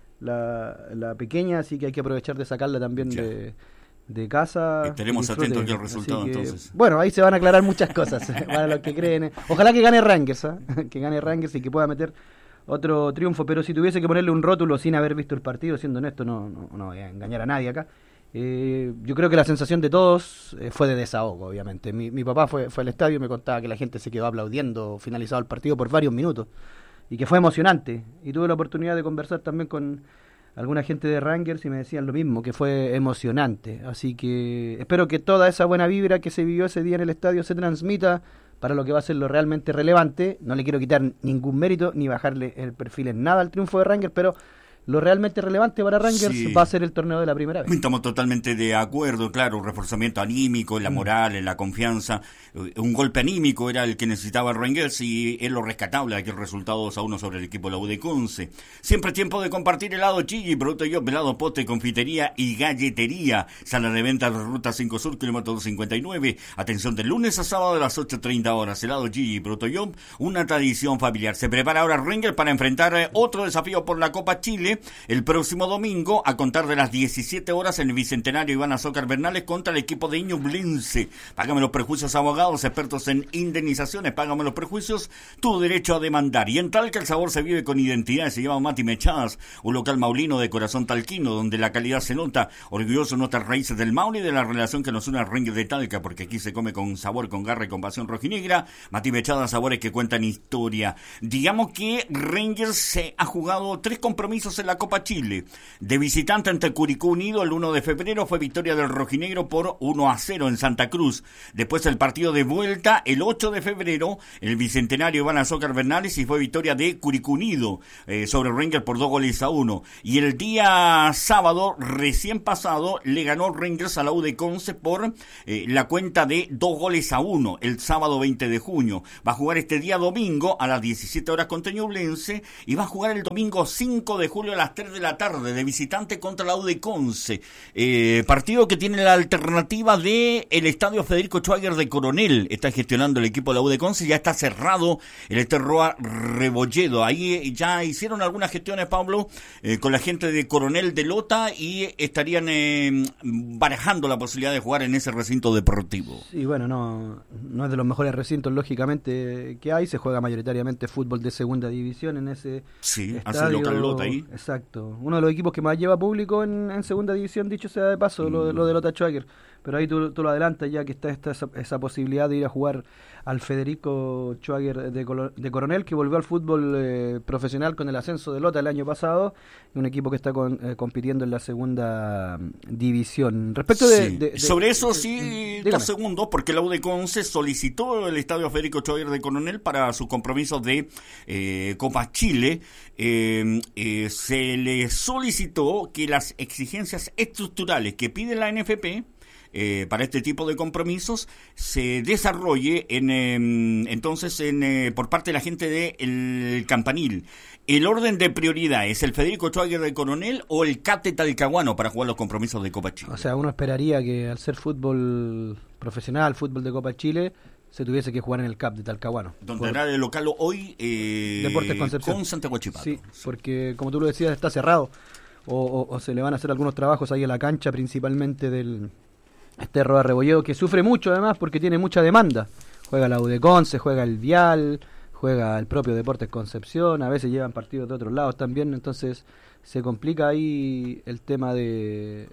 la, la pequeña, así que hay que aprovechar de sacarla también ya. de... de casa. Estaremos disfrute. atentos aquí al resultado, que, entonces. Bueno, ahí se van a aclarar muchas cosas para los que creen. Ojalá que gane Rangers, ¿eh? que gane Rangers y que pueda meter otro triunfo, pero si tuviese que ponerle un rótulo sin haber visto el partido, siendo honesto, no, no, no voy a engañar a nadie acá. Eh, yo creo que la sensación de todos eh, fue de desahogo, obviamente. Mi, mi papá fue, fue al estadio y me contaba que la gente se quedó aplaudiendo finalizado el partido por varios minutos y que fue emocionante. Y tuve la oportunidad de conversar también con alguna gente de Rangers y me decían lo mismo, que fue emocionante. Así que espero que toda esa buena vibra que se vivió ese día en el estadio se transmita para lo que va a ser lo realmente relevante. No le quiero quitar ningún mérito ni bajarle el perfil en nada al triunfo de Rangers, pero lo realmente relevante para Rangers Sí. va a ser el torneo de la primera vez. Estamos totalmente de acuerdo, claro, reforzamiento anímico, en la moral, en la confianza. Un golpe anímico era el que necesitaba Rangers y es lo rescatable aquel resultado dos a uno sobre el equipo de la U de Conce. Siempre es tiempo de compartir helado Chigi, producto yo, helado pote, confitería y galletería. Sala de venta de Ruta cinco Sur, kilómetro doscientos cincuenta y nueve. Atención de lunes a sábado a las ocho treinta horas. Helado Chigi, producto yo, una tradición familiar. Se prepara ahora Rangers para enfrentar otro desafío por la Copa Chile el próximo domingo a contar de las diecisiete horas en el Bicentenario Iván Azócar Bernales contra el equipo de Ñublense. Págame los prejuicios, abogados expertos en indemnizaciones, págame los prejuicios, tu derecho a demandar. Y en Talca el sabor se vive con identidad, se llama Mati Mechadas, un local maulino de corazón talquino donde la calidad se nota, orgulloso de nuestras raíces del Maule y de la relación que nos une al Rangers de Talca, porque aquí se come con sabor, con garra y con pasión rojinegra. Mati Mechadas, sabores que cuentan historia. Digamos que Rangers se ha jugado tres compromisos en la Copa Chile. De visitante ante Curicó Unido el uno de febrero fue victoria del rojinegro por uno a cero en Santa Cruz. Después el partido de vuelta el ocho de febrero en el Bicentenario Iván Azócar Bernales y fue victoria de Curicó Unido eh, sobre Rangers por dos goles a uno. Y el día sábado recién pasado le ganó Rangers a la U de Conce por eh, la cuenta de dos goles a uno el sábado veinte de junio. Va a jugar este día domingo a las diecisiete horas contra Ñublense y va a jugar el domingo cinco de julio a las tres de la tarde de visitante contra la U de Conce. Eh, partido que tiene la alternativa de el estadio Federico Schwager de Coronel. Está gestionando el equipo de la U de Conce. Ya está cerrado el Esterroa Rebolledo. Ahí ya hicieron algunas gestiones, Pablo, eh, con la gente de Coronel de Lota y estarían eh, barajando la posibilidad de jugar en ese recinto deportivo. Sí, bueno, no, no es de los mejores recintos, lógicamente, que hay. Se juega mayoritariamente fútbol de segunda división en ese Sí, estadio. hace local Lota ahí. Exacto. Uno de los equipos que más lleva público en, en segunda división, dicho sea de paso, mm. lo, lo de Lota Schwager. Pero ahí tú, tú lo adelantas ya que está esta, esa, esa posibilidad de ir a jugar al Federico Schwager de, Colo, de Coronel, que volvió al fútbol eh, profesional con el ascenso de Lota el año pasado, un equipo que está con, eh, compitiendo en la segunda división. Respecto de, sí. de, de sobre eso de, sí, dígame. dos segundos, porque la U de Conce solicitó el estadio Federico Schwager de Coronel para sus compromisos de eh, Copa Chile. Eh, eh, se le solicitó que las exigencias estructurales que pide la N F P Eh, para este tipo de compromisos se desarrolle en eh, entonces en, eh, por parte de la gente del Campanil. ¿El orden de prioridad es el Federico Schwager de Coronel o el Cate Talcahuano para jugar los compromisos de Copa Chile? O sea, uno esperaría que al ser fútbol profesional, fútbol de Copa Chile, se tuviese que jugar en el C A P de Talcahuano. Donde era el local hoy eh, Deportes Concepción. Con Santa Guachipato. Sí, porque como tú lo decías, está cerrado. O, o, o se le van a hacer algunos trabajos ahí en la cancha, principalmente del Esterroa Rebolledo, que sufre mucho además porque tiene mucha demanda. Juega la U de Conce, juega el Vial, juega el propio Deportes Concepción, a veces llevan partidos de otros lados también, entonces se complica ahí el tema de,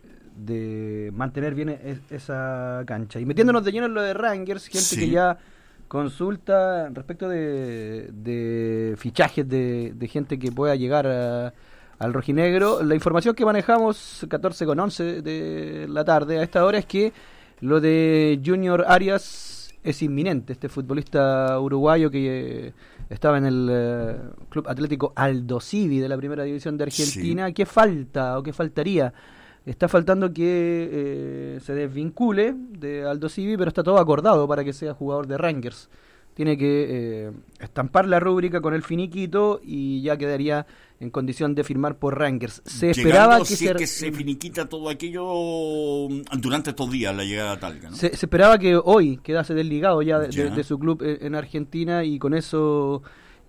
de mantener bien es, esa cancha. Y metiéndonos de lleno en lo de Rangers, gente sí. que ya consulta respecto de, de fichajes de, de gente que pueda llegar a al rojinegro. La información que manejamos catorce con once de la tarde a esta hora es que lo de Junior Arias es inminente. Este futbolista uruguayo que eh, estaba en el eh, Club Atlético Aldosivi de la Primera División de Argentina, sí. ¿Qué falta o qué faltaría? Está faltando que eh, se desvincule de Aldosivi, pero está todo acordado para que sea jugador de Rangers. Tiene que eh, estampar la rúbrica con el finiquito y ya quedaría en condición de firmar por Rangers. Se Llegando, esperaba que, si se, que se finiquita todo aquello durante estos días, la llegada a Talca, ¿no? Se, se esperaba que hoy quedase desligado ya de, ya. de, de su club en, en Argentina y con eso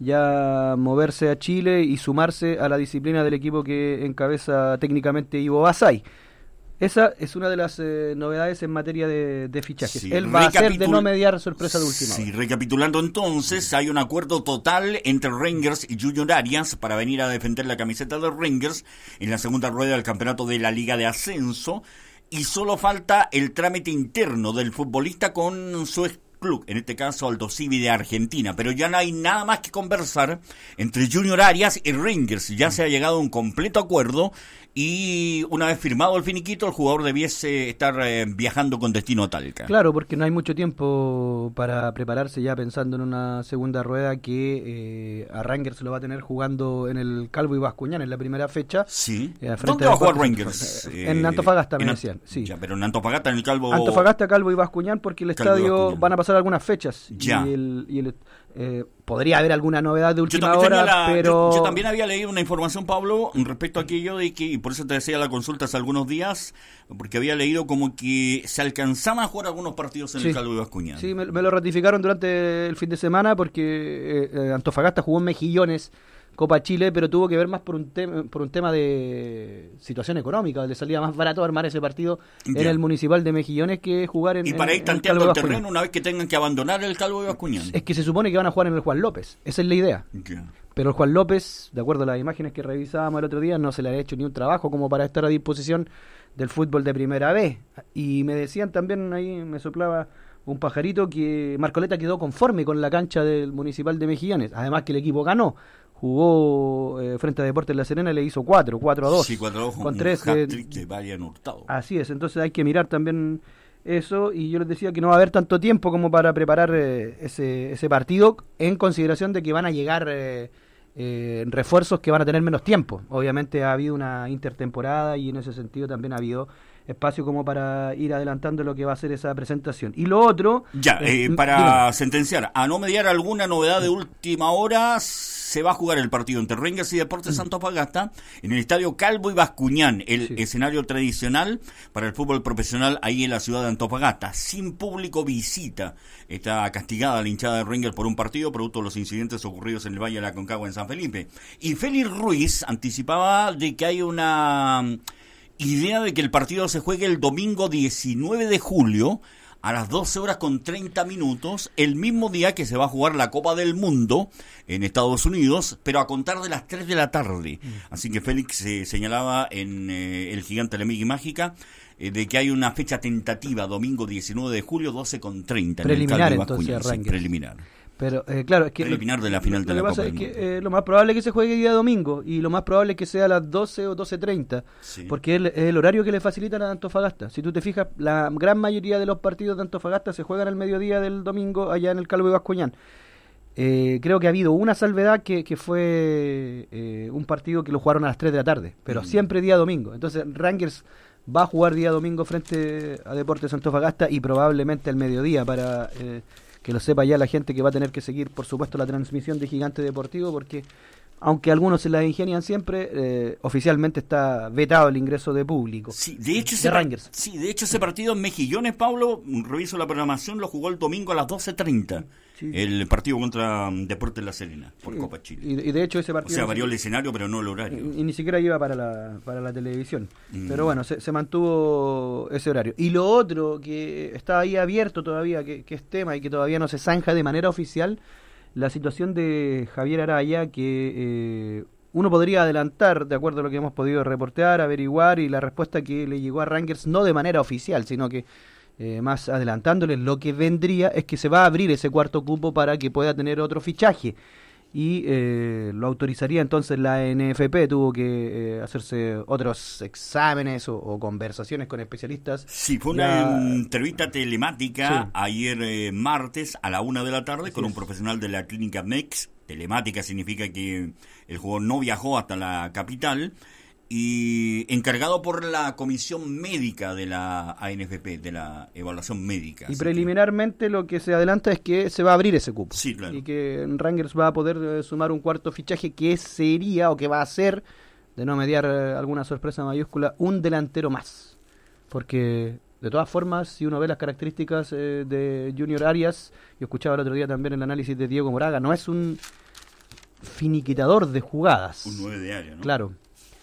ya moverse a Chile y sumarse a la disciplina del equipo que encabeza técnicamente Ivo Basay. Esa es una de las eh, novedades en materia de, de fichajes. Sí, Él va a hacer de recapitul- no mediar sorpresa de última Sí, hora. recapitulando entonces, hay un acuerdo total entre Rangers y Junior Arias para venir a defender la camiseta de Rangers en la segunda rueda del campeonato de la Liga de Ascenso, y solo falta el trámite interno del futbolista con su ex club, en este caso Aldosivi de Argentina, pero ya no hay nada más que conversar entre Junior Arias y Rangers. Ya se ha llegado a un completo acuerdo y una vez firmado el finiquito, el jugador debiese estar eh, viajando con destino a Talca. Claro, porque no hay mucho tiempo para prepararse ya pensando en una segunda rueda que eh, a Rangers lo va a tener jugando en el Calvo y Bascuñán en la primera fecha. Sí. Eh, ¿Dónde va a jugar Rangers? En Antofagasta, me en decían. Sí. Ya, pero en Antofagasta, en el Calvo... Antofagasta, Calvo y Bascuñán, porque el Calvo y estadio Bascuñán. van a pasar algunas fechas. Ya. Y el... Y el eh, podría haber alguna novedad de Yo última también, hora, tenía la- pero... yo, yo también había leído una información, Pablo, respecto a aquello de que, y por eso te decía la consulta hace algunos días, porque había leído como que se alcanzaban a jugar algunos partidos en Sí. el Calvo y Bascuñán. Sí, me, me lo ratificaron durante el fin de semana porque eh, eh, Antofagasta jugó en Mejillones Copa Chile, pero tuvo que ver más por un tema por un tema de situación económica. Le salía más barato armar ese partido en Ya. el Municipal de Mejillones que jugar en Y para en- ir en tanteando Calvo el y Bascuñán. terreno una vez que tengan que abandonar el Calvo y Bascuñán. Es que se supone que van a jugar en el Juan López, esa es la idea. Ya. Pero el Juan López, de acuerdo a las imágenes que revisábamos el otro día, no se le ha hecho ni un trabajo como para estar a disposición del fútbol de primera vez. Y me decían también, ahí me soplaba un pajarito, que Marcoleta quedó conforme con la cancha del Municipal de Mejillones. Además que el equipo ganó. Jugó eh, frente a Deportes La Serena y le hizo cuatro, cuatro a dos. Sí, cuatro a dos, con un tres de- hat-trick de Brian Hurtado. Así es, entonces hay que mirar también eso, y yo les decía que no va a haber tanto tiempo como para preparar eh, ese, ese partido, en consideración de que van a llegar eh, eh, refuerzos que van a tener menos tiempo. Obviamente ha habido una intertemporada y en ese sentido también ha habido espacio como para ir adelantando lo que va a ser esa presentación. Y lo otro... Ya, eh, eh, para dígame. sentenciar, a no mediar alguna novedad de última hora, se va a jugar el partido entre Rangers y Deportes Antofagasta en el estadio Calvo y Bascuñán, el Sí. escenario tradicional para el fútbol profesional ahí en la ciudad de Antofagasta, sin público visita. Está castigada la hinchada de Rangers por un partido producto de los incidentes ocurridos en el Valle de la Aconcagua en San Felipe. Y Félix Ruiz anticipaba de que hay una idea de que el partido se juegue el domingo diecinueve de julio a las doce horas con treinta minutos, el mismo día que se va a jugar la Copa del Mundo en Estados Unidos, pero a contar de las tres de la tarde. Mm. Así que Félix eh, señalaba en eh, El Gigante de la Miga y Mágica eh, de que hay una fecha tentativa, domingo diecinueve de julio, doce con treinta. Preliminar, en el entonces, Bascuñán, sí, Rangers. preliminar. Pero eh, claro, es que Preliminar de la final lo, de lo la que pasa Copa es del que Mundo. eh, lo más probable es que se juegue día domingo, y lo más probable es que sea a las doce o doce treinta, Sí. porque es el, es el horario que le facilitan a Antofagasta. Si tú te fijas, la gran mayoría de los partidos de Antofagasta se juegan al mediodía del domingo allá en el Calvo y Bascuñán. Eh, creo que ha habido una salvedad que, que fue eh, un partido que lo jugaron a las tres de la tarde, pero Mm. siempre día domingo. Entonces Rangers va a jugar día domingo frente a Deportes Antofagasta y probablemente al mediodía, para eh, que lo sepa ya la gente que va a tener que seguir, por supuesto, la transmisión de Gigante Deportivo, porque aunque algunos se la ingenian siempre, eh, oficialmente está vetado el ingreso de público. Sí, de hecho, de ese, Rangers. sí, de hecho ese partido en Mejillones, Pablo, reviso la programación, lo jugó el domingo a las doce treinta. Sí. El partido contra um, Deportes La Serena, por sí. Copa Chile. Y, y de hecho ese partido... O sea, varió el escenario, pero no el horario. Y, y ni siquiera iba para la, para la televisión. Mm. Pero bueno, se, se mantuvo ese horario. Y lo otro que está ahí abierto todavía, que, que es tema y que todavía no se zanja de manera oficial, la situación de Javier Araya, que... Eh, uno podría adelantar, de acuerdo a lo que hemos podido reportear, averiguar, y la respuesta que le llegó a Rangers, no de manera oficial, sino que eh, más adelantándole, lo que vendría es que se va a abrir ese cuarto cupo para que pueda tener otro fichaje. y eh, lo autorizaría entonces la N F P. Tuvo que eh, hacerse otros exámenes o, o conversaciones con especialistas. Sí, fue una ya... entrevista telemática sí. ayer eh, martes a la una de la tarde Así con es. un profesional de la clínica M E X. Telemática significa que el jugador no viajó hasta la capital, y encargado por la comisión médica de la A N F P, de la evaluación médica. Y preliminarmente que... lo que se adelanta es que se va a abrir ese cupo. Sí, claro. Y que Rangers va a poder eh, sumar un cuarto fichaje que sería, o que va a ser, de no mediar eh, alguna sorpresa mayúscula, un delantero más. Porque, de todas formas, si uno ve las características eh, de Junior Arias, y escuchaba el otro día también el análisis de Diego Moraga, no es un finiquitador de jugadas. Un nueve de área, ¿no? Claro.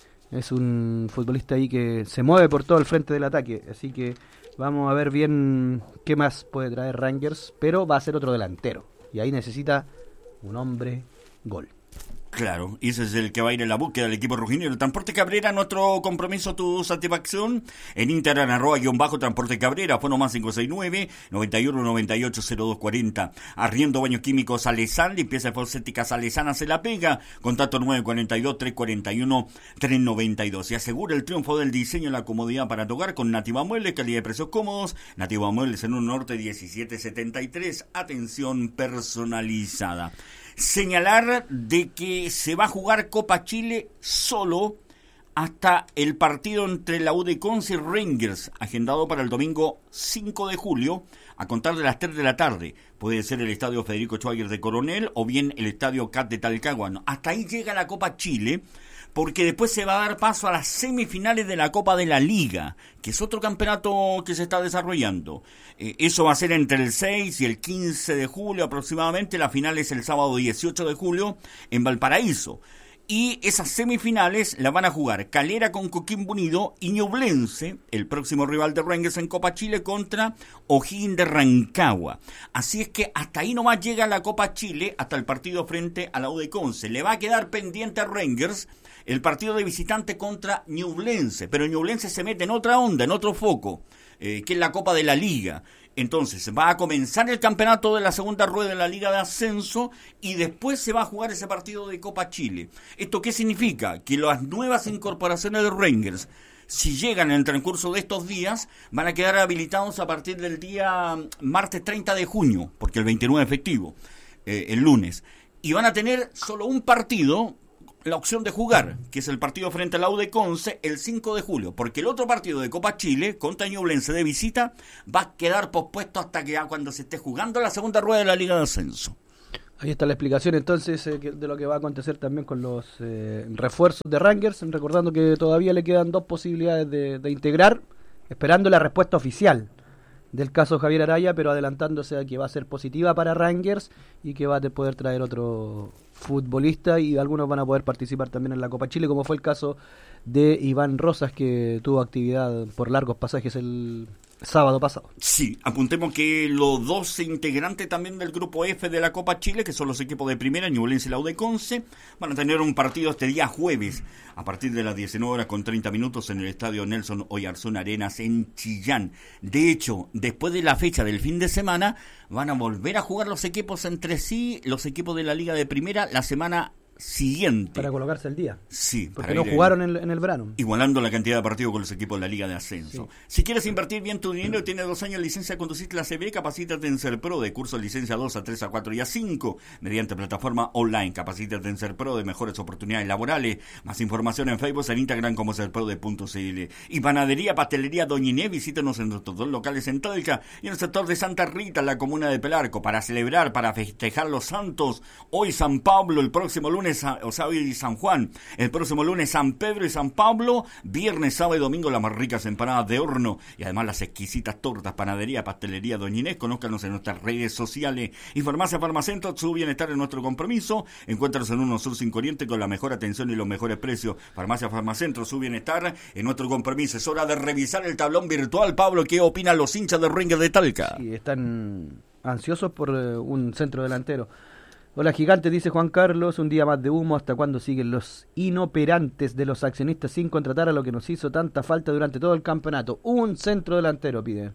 Es un futbolista ahí que se mueve por todo el frente del ataque, así que vamos a ver bien qué más puede traer Rangers, pero va a ser otro delantero, y ahí necesita un hombre gol. Claro, y ese es el que va a ir en la búsqueda del equipo rojinegro. El Transporte Cabrera, nuestro compromiso, tu satisfacción. En Instagram, arroba guión bajo Transporte Cabrera, fono más cinco seis nueve, nueve uno, nueve ocho, cero dos cuarenta. Arriendo Baños Químicos Salesán, limpieza fosfética Salesana se la pega. Contacto nueve cuatro dos, tres cuatro uno, tres nueve dos. Y asegura el triunfo del diseño y la comodidad para tu hogar con Nativa Muebles, calidad de precios cómodos. Nativa Muebles en un norte diecisiete setenta y tres. Atención personalizada. Señalar de que se va a jugar Copa Chile solo hasta el partido entre la U de Conce y Rangers, agendado para el domingo cinco de julio, a contar de las tres de la tarde. Puede ser el estadio Federico Schwager de Coronel o bien el estadio C A T de Talcahuano. Hasta ahí llega la Copa Chile, porque después se va a dar paso a las semifinales de la Copa de la Liga, que es otro campeonato que se está desarrollando. Eh, eso va a ser entre el seis y el quince de julio aproximadamente. La final es el sábado dieciocho de julio en Valparaíso. Y esas semifinales las van a jugar Calera con Coquimbo Unido y Ñublense, el próximo rival de Rangers en Copa Chile, contra O'Higgins de Rancagua. Así es que hasta ahí nomás llega la Copa Chile, hasta el partido frente a la U de Conce. Le va a quedar pendiente a Rangers el partido de visitante contra Ñublense, pero Ñublense se mete en otra onda, en otro foco, eh, que es la Copa de la Liga. Entonces va a comenzar el campeonato de la segunda rueda de la Liga de Ascenso y después se va a jugar ese partido de Copa Chile. ¿Esto qué significa? Que las nuevas incorporaciones de Rangers, si llegan en el transcurso de estos días, van a quedar habilitados a partir del día martes treinta de junio, porque el veintinueve es festivo, eh, el lunes. Y van a tener solo un partido, la opción de jugar, que es el partido frente a la U de Conce el cinco de julio, porque el otro partido de Copa Chile contra Ñublense de visita va a quedar pospuesto hasta que ya cuando se esté jugando la segunda rueda de la Liga de Ascenso. Ahí está la explicación entonces eh, de lo que va a acontecer también con los eh, refuerzos de Rangers, recordando que todavía le quedan dos posibilidades de, de integrar, esperando la respuesta oficial del caso Javier Araya, pero adelantándose a que va a ser positiva para Rangers y que va a poder traer otro futbolista, y algunos van a poder participar también en la Copa Chile, como fue el caso de Iván Rosas, que tuvo actividad por largos pasajes el sábado pasado. Sí, apuntemos que los doce integrantes también del grupo F de la Copa Chile, que son los equipos de primera, Ñublense y la U de Conce, van a tener un partido este día jueves a partir de las diecinueve horas con treinta minutos en el estadio Nelson Oyarzún Arenas en Chillán. De hecho, después de la fecha del fin de semana, van a volver a jugar los equipos entre sí, los equipos de la Liga de Primera, la semana siguiente. Para colocarse al día. Sí. Porque no jugaron en, en el verano. Igualando la cantidad de partidos con los equipos de la Liga de Ascenso. Sí. Si quieres invertir bien tu dinero y tienes dos años de licencia de conducir clase B, capacítate en Serpro, de curso de licencia dos a tres a cuatro y a cinco, mediante plataforma online. Capacítate en Serpro, de mejores oportunidades laborales. Más información en Facebook, en Instagram como serpro de punto c l. Y Panadería, Pastelería Doña Inés, visítanos en nuestros dos locales en Talca y en el sector de Santa Rita, en la comuna de Pelarco, para celebrar, para festejar los santos. Hoy San Pablo, el próximo lunes, o sea, hoy San Juan, el próximo lunes San Pedro y San Pablo, viernes, sábado y domingo las más ricas empanadas de horno y además las exquisitas tortas. Panadería, Pastelería Doña Inés. Conózcanos en nuestras redes sociales. Y Farmacia Farmacentro, su bienestar es nuestro compromiso. Encuéntranos en uno Sur Cinco Oriente con la mejor atención y los mejores precios. Farmacia Farmacentro, su bienestar es nuestro compromiso. Es hora de revisar el tablón virtual. Pablo, ¿qué opinan los hinchas de Rangers de Talca? Sí, están ansiosos por uh, un centro delantero. Hola Gigante, dice Juan Carlos, un día más de humo. ¿Hasta cuándo siguen los inoperantes de los accionistas sin contratar a lo que nos hizo tanta falta durante todo el campeonato? Un centro delantero piden.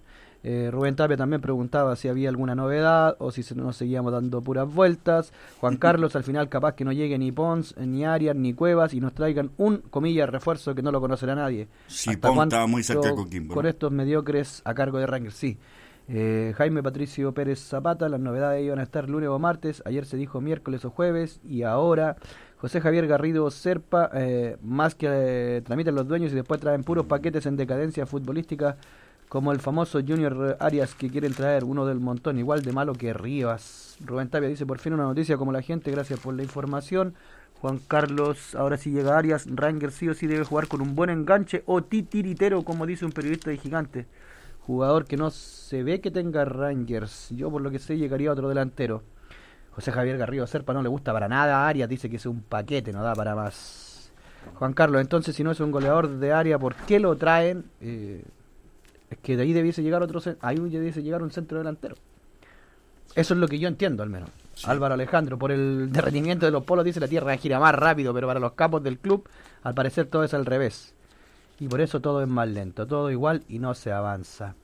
Eh, Rubén Tapia también preguntaba si había alguna novedad o si se nos seguíamos dando puras vueltas. Juan Carlos, al final capaz que no llegue ni Pons, ni Arias, ni Cuevas y nos traigan un, comillas, refuerzo que no lo conocerá nadie. Sí, Pons estaba muy cerca de Coquimbo. Con estos mediocres a cargo de Rangers, sí. Eh, Jaime Patricio Pérez Zapata, las novedades iban a estar lunes o martes, ayer se dijo miércoles o jueves y ahora José Javier Garrido Serpa, eh, más que eh, tramiten los dueños y después traen puros paquetes en decadencia futbolística como el famoso Junior Arias que quieren traer, uno del montón, igual de malo que Rivas. Rubén Tapia dice, por fin una noticia como la gente, gracias por la información. Juan Carlos, ahora sí llega Arias, Rangers sí o sí debe jugar con un buen enganche o titiritero, como dice un periodista de Gigante. Jugador que no se ve que tenga Rangers. Yo por lo que sé llegaría otro delantero. José Javier Garrido Serpa no le gusta para nada a Arias, dice que es un paquete, no da para más. Juan Carlos, entonces si no es un goleador de área, ¿por qué lo traen? Eh, es que de ahí debiese llegar otro, ahí debiese llegar un centro delantero. Eso es lo que yo entiendo al menos. Sí. Álvaro Alejandro, por el derretimiento de los polos, dice la tierra gira más rápido, pero para los capos del club, al parecer todo es al revés. Y por eso todo es más lento, todo igual y no se avanza.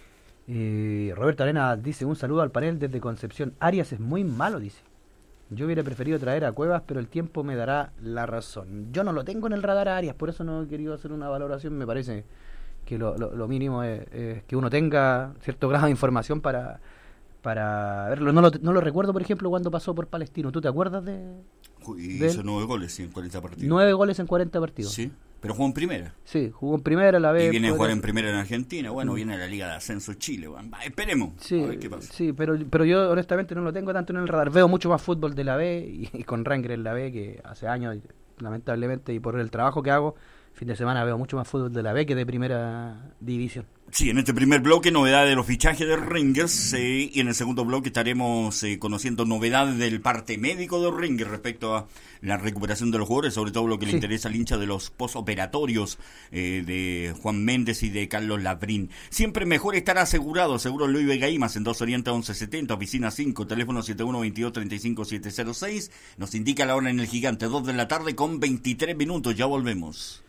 Eh, Roberto Arena dice, un saludo al panel desde Concepción. Arias es muy malo, dice. Yo hubiera preferido traer a Cuevas, pero el tiempo me dará la razón. Yo no lo tengo en el radar a Arias, por eso no he querido hacer una valoración. Me parece que lo, lo, lo mínimo es, es que uno tenga cierto grado de información para, para verlo. No lo, no lo recuerdo, por ejemplo, cuando pasó por Palestino. ¿Tú te acuerdas de...? Y hizo nueve goles en cuarenta partidos. Nueve goles en cuarenta partidos. Sí, pero jugó en primera. Sí, jugó en primera, la B. Y viene a jugar en primera en Argentina. Bueno, mm. viene a la Liga de Ascenso Chile. Bueno, esperemos. Sí, a ver qué pasa. Sí, pero, pero yo honestamente no lo tengo tanto en el radar. Veo mucho más fútbol de la B y, y con Rangers en la B que hace años, lamentablemente, y por el trabajo que hago, fin de semana veo mucho más fútbol de la B que de primera división. Sí, en este primer bloque novedades de los fichajes de Rangers eh, y en el segundo bloque estaremos eh, conociendo novedades del parte médico de Rangers respecto a la recuperación de los jugadores, sobre todo lo que sí. le interesa al hincha de los postoperatorios eh, de Juan Méndez y de Carlos Labrín. Siempre mejor estar asegurado, seguro Luis Vega Imas en dos Oriente once setenta, oficina cinco, teléfono setenta y uno veintidós treinta y cinco setecientos seis. Nos indica la hora en el Gigante, dos de la tarde con veintitrés minutos, ya volvemos.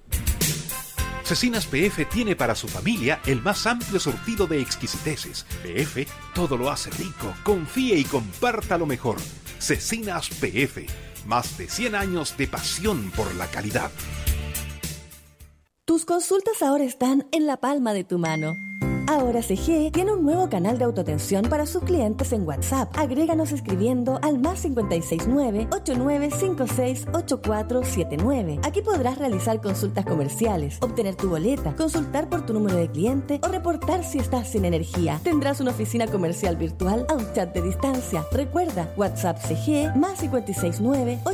Cecinas P F tiene para su familia el más amplio surtido de exquisiteces. P F todo lo hace rico. Confíe y comparta lo mejor. Cecinas P F, más de cien años de pasión por la calidad. Tus consultas ahora están en la palma de tu mano. Ahora C G tiene un nuevo canal de autoatención para sus clientes en WhatsApp. Agréganos escribiendo al más cinco seis nueve, ocho nueve cinco seis, ocho cuatro siete nueve. Aquí podrás realizar consultas comerciales, obtener tu boleta, consultar por tu número de cliente o reportar si estás sin energía. Tendrás una oficina comercial virtual a un chat de distancia. Recuerda, WhatsApp C G más cinco seis nueve,